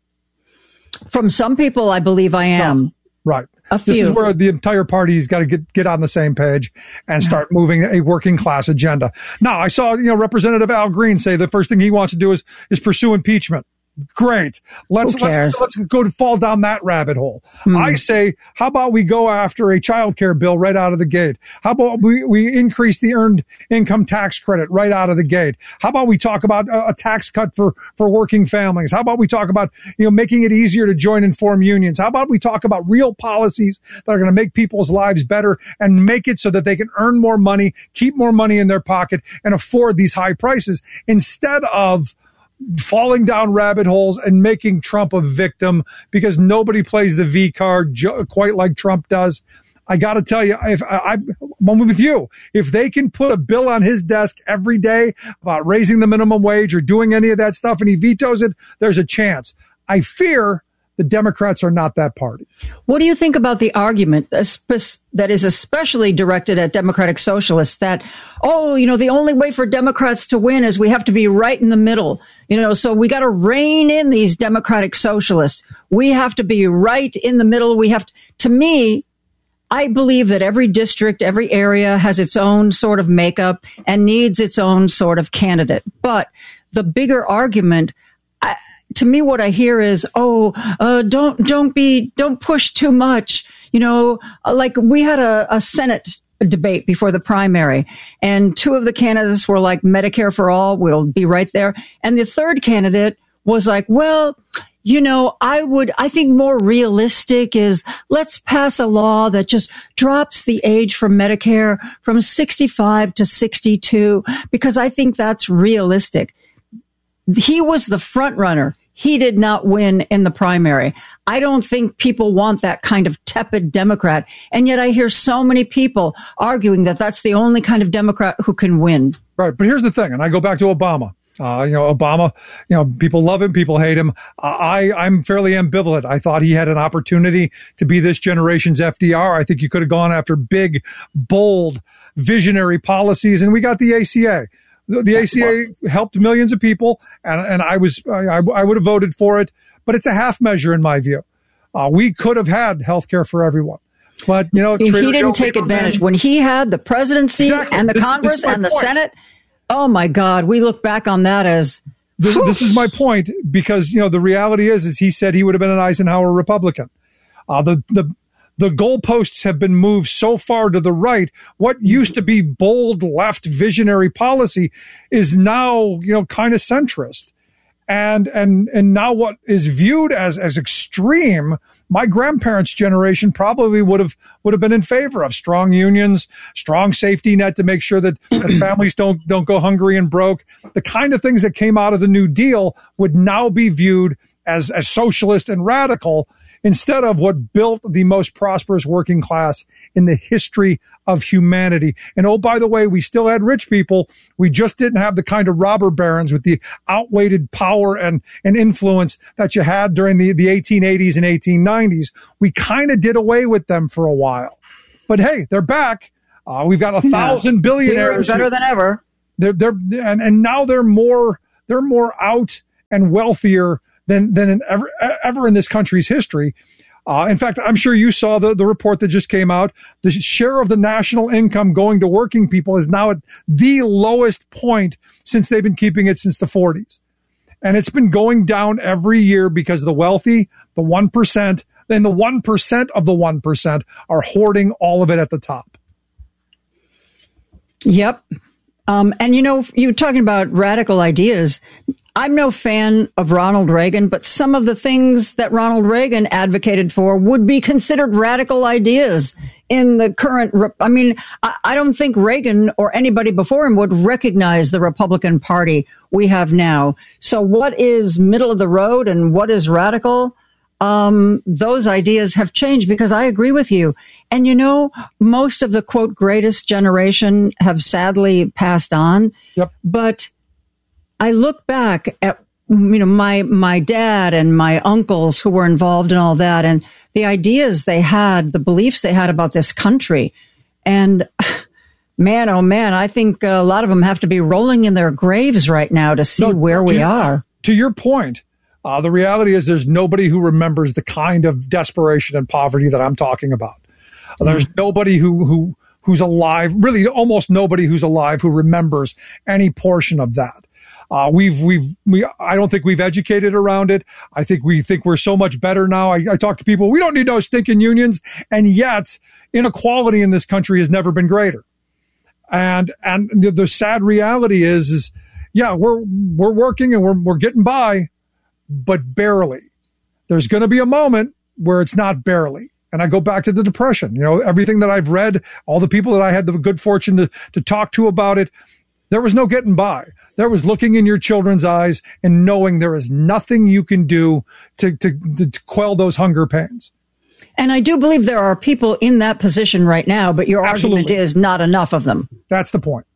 Speaker 7: From some people, I believe I am.
Speaker 8: Some. Right.
Speaker 7: A few.
Speaker 8: This is where the entire party's got to get, get on the same page and start moving a working class agenda. Now, I saw, you know, Representative Al Green say the first thing he wants to do is, is pursue impeachment. Great. Let's, let's, let's go to fall down that rabbit hole. Hmm. I say, how about we go after a child care bill right out of the gate? How about we, we increase the earned income tax credit right out of the gate? How about we talk about a, a tax cut for, for working families? How about we talk about, you know, making it easier to join and form unions? How about we talk about real policies that are going to make people's lives better and make it so that they can earn more money, keep more money in their pocket and afford these high prices instead of falling down rabbit holes and making Trump a victim because nobody plays the V card jo- quite like Trump does. I got to tell you, if I, I'm with you, if they can put a bill on his desk every day about raising the minimum wage or doing any of that stuff and he vetoes it, there's a chance. I fear the Democrats are not that party.
Speaker 7: What do you think about the argument that is especially directed at Democratic socialists that, oh, you know, the only way for Democrats to win is we have to be right in the middle. You know, so we got to rein in these Democratic socialists. We have to be right in the middle. We have to, to me, I believe that every district, every area has its own sort of makeup and needs its own sort of candidate. But the bigger argument, I, to me, what I hear is, oh, uh, don't, don't be, don't push too much. You know, like we had a, a Senate debate before the primary and two of the candidates were like Medicare for all. We'll be right there. And the third candidate was like, well, you know, I would, I think more realistic is let's pass a law that just drops the age for Medicare from sixty-five to sixty-two, because I think that's realistic. He was the front runner. He did not win in the primary. I don't think people want that kind of tepid Democrat. And yet I hear so many people arguing that that's the only kind of Democrat who can win.
Speaker 8: Right. But here's the thing. And I go back to Obama. Uh, you know, Obama, you know, people love him, people hate him. Uh, I, I'm fairly ambivalent. I thought he had an opportunity to be this generation's F D R. I think you could have gone after big, bold, visionary policies. And we got the A C A. The, the A C A helped millions of people, and, and I was I, I would have voted for it, but it's a half measure in my view. Uh, we could have had health care for everyone, but you know
Speaker 7: he didn't take advantage when he had the presidency
Speaker 8: exactly.
Speaker 7: and the
Speaker 8: this,
Speaker 7: Congress
Speaker 8: this
Speaker 7: and the
Speaker 8: point.
Speaker 7: Senate. Oh my God, we look back on that as
Speaker 8: this, this is my point because you know the reality is is he said he would have been an Eisenhower Republican. Uh, the the The goalposts have been moved so far to the right. What used to be bold left visionary policy is now, you know, kind of centrist. And, and, and now what is viewed as, as extreme, my grandparents' generation probably would have, would have been in favor of strong unions, strong safety net to make sure that, that families don't, don't go hungry and broke. The kind of things that came out of the New Deal would now be viewed as, as socialist and radical instead of what built the most prosperous working class in the history of humanity. And oh, by the way, we still had rich people. We just didn't have the kind of robber barons with the outweighed power and, and influence that you had during the, the eighteen eighties and eighteen nineties. We kind of did away with them for a while. But hey, they're back. Uh, we've got a thousand billionaires.
Speaker 7: Better than ever.
Speaker 8: They're, they're, and, and now they're more, they're more out and wealthier than, than in ever, ever in this country's history. Uh, in fact, I'm sure you saw the, the report that just came out. The share of the national income going to working people is now at the lowest point since they've been keeping it since the forties. And it's been going down every year because the wealthy, the one percent, then the one percent of the one percent are hoarding all of it at the top.
Speaker 7: Yep. Um, and, you know, you were talking about radical ideas. I'm no fan of Ronald Reagan, but some of the things that Ronald Reagan advocated for would be considered radical ideas in the current. I mean, I don't think Reagan or anybody before him would recognize the Republican Party we have now. So what is middle of the road and what is radical? Um, those ideas have changed because I agree with you. And, you know, most of the, quote, greatest generation have sadly passed on.
Speaker 8: Yep.
Speaker 7: But I look back at, you know, my, my dad and my uncles who were involved in all that and the ideas they had, the beliefs they had about this country. And man, oh man, I think a lot of them have to be rolling in their graves right now to see no, where we
Speaker 8: to,
Speaker 7: are.
Speaker 8: To your point, uh, the reality is there's nobody who remembers the kind of desperation and poverty that I'm talking about. Mm. There's nobody who, who, who's alive, really almost nobody who's alive who remembers any portion of that. Uh, we've, we've, we, I don't think we've educated around it. I think we think we're so much better now. I, I talk to people, we don't need no stinking unions. And yet inequality in this country has never been greater. And, and the, the sad reality is, is yeah, we're, we're working and we're, we're getting by, but barely. There's going to be a moment where it's not barely. And I go back to the Depression, you know, everything that I've read, all the people that I had the good fortune to, to talk to about it, there was no getting by. There was looking in your children's eyes and knowing there is nothing you can do to, to, to quell those hunger pains.
Speaker 7: And I do believe there are people in that position right now, but your
Speaker 8: Absolutely.
Speaker 7: argument is not enough of them.
Speaker 8: That's the point.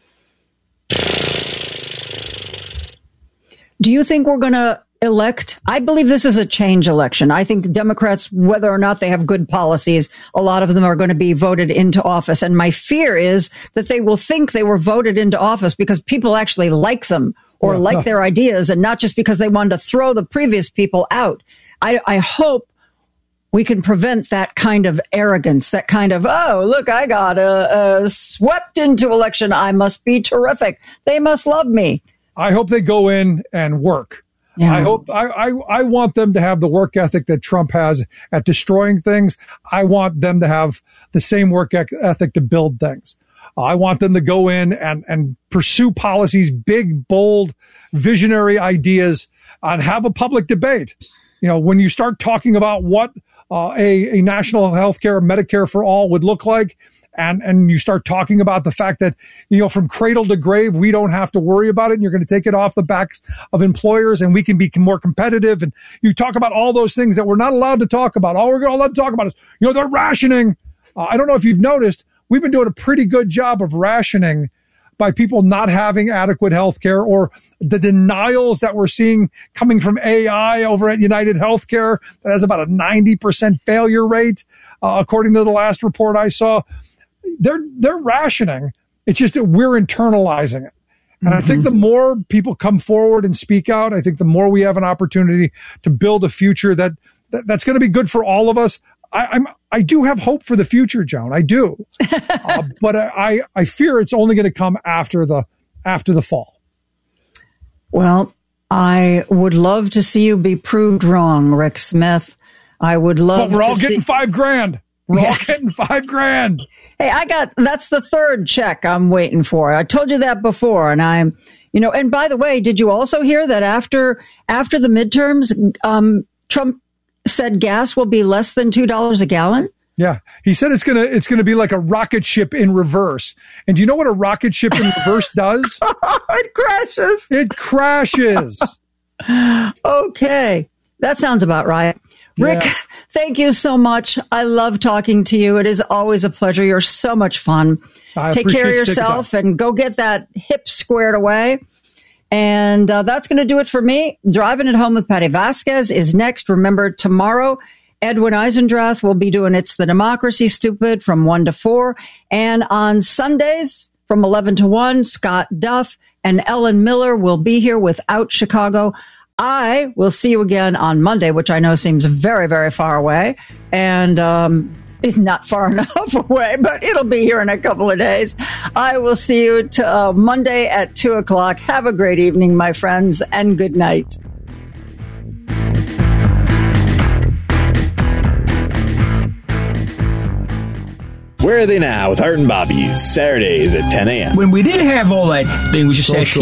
Speaker 7: Do you think we're going to elect? I believe this is a change election. I think Democrats, whether or not they have good policies, a lot of them are going to be voted into office. And my fear is that they will think they were voted into office because people actually like them or yeah, like no. their ideas and not just because they wanted to throw the previous people out. I, I hope we can prevent that kind of arrogance, that kind of, oh, look, I got uh, uh, swept into election. I must be terrific. They must love me.
Speaker 8: I hope they go in and work. Yeah. I hope I, I, I want them to have the work ethic that Trump has at destroying things. I want them to have the same work ethic to build things. I want them to go in and, and pursue policies, big, bold, visionary ideas, and have a public debate. You know, when you start talking about what uh, a, a national health care, Medicare for all would look like, And and you start talking about the fact that, you know, from cradle to grave, we don't have to worry about it. And you're going to take it off the backs of employers and we can be more competitive. And you talk about all those things that we're not allowed to talk about. All we're allowed to talk about is, you know, they're rationing. Uh, I don't know if you've noticed, we've been doing a pretty good job of rationing by people not having adequate health care or the denials that we're seeing coming from A I over at United Healthcare that has about a ninety percent failure rate, uh, according to the last report I saw. They're, they're rationing. It's just that we're internalizing it. And mm-hmm. I think the more people come forward and speak out, I think the more we have an opportunity to build a future that, that that's going to be good for all of us. I, I'm, I do have hope for the future, Joan. I do. uh, but I, I fear it's only going to come after the, after the fall.
Speaker 7: Well, I would love to see you be proved wrong, Rick Smith. I would love
Speaker 8: But we're all
Speaker 7: to
Speaker 8: getting
Speaker 7: see-
Speaker 8: five grand. We're
Speaker 7: yeah.
Speaker 8: all getting five grand.
Speaker 7: Hey, I got, that's the third check I'm waiting for. I told you that before. And I'm, You know, and by the way, did you also hear that after after the midterms, um, Trump said gas will be less than two dollars a gallon?
Speaker 8: Yeah, he said it's gonna it's gonna be like a rocket ship in reverse. And do you know what a rocket ship in reverse does?
Speaker 7: It crashes.
Speaker 8: It crashes.
Speaker 7: Okay, that sounds about right. Rick,
Speaker 8: Yeah.
Speaker 7: thank you so much. I love talking to you. It is always a pleasure. You're so much fun.
Speaker 8: I
Speaker 7: Take care of
Speaker 8: appreciate you taking
Speaker 7: yourself
Speaker 8: time.
Speaker 7: and go get that hip squared away. And uh, that's going to do it for me. Driving It Home with Patty Vasquez is next. Remember, tomorrow, Edwin Eisendrath will be doing It's the Democracy Stupid from one to four. And on Sundays from eleven to one, Scott Duff and Ellen Miller will be here with Out Chicago. I will see you again on Monday, which I know seems very, very far away. And um, it's not far enough away, but it'll be here in a couple of days. I will see you to, uh, Monday at two o'clock. Have a great evening, my friends, and good night.
Speaker 18: Where are they now with Art and Bobby's Saturdays at ten a.m.
Speaker 16: When we didn't have all that thing, we just had T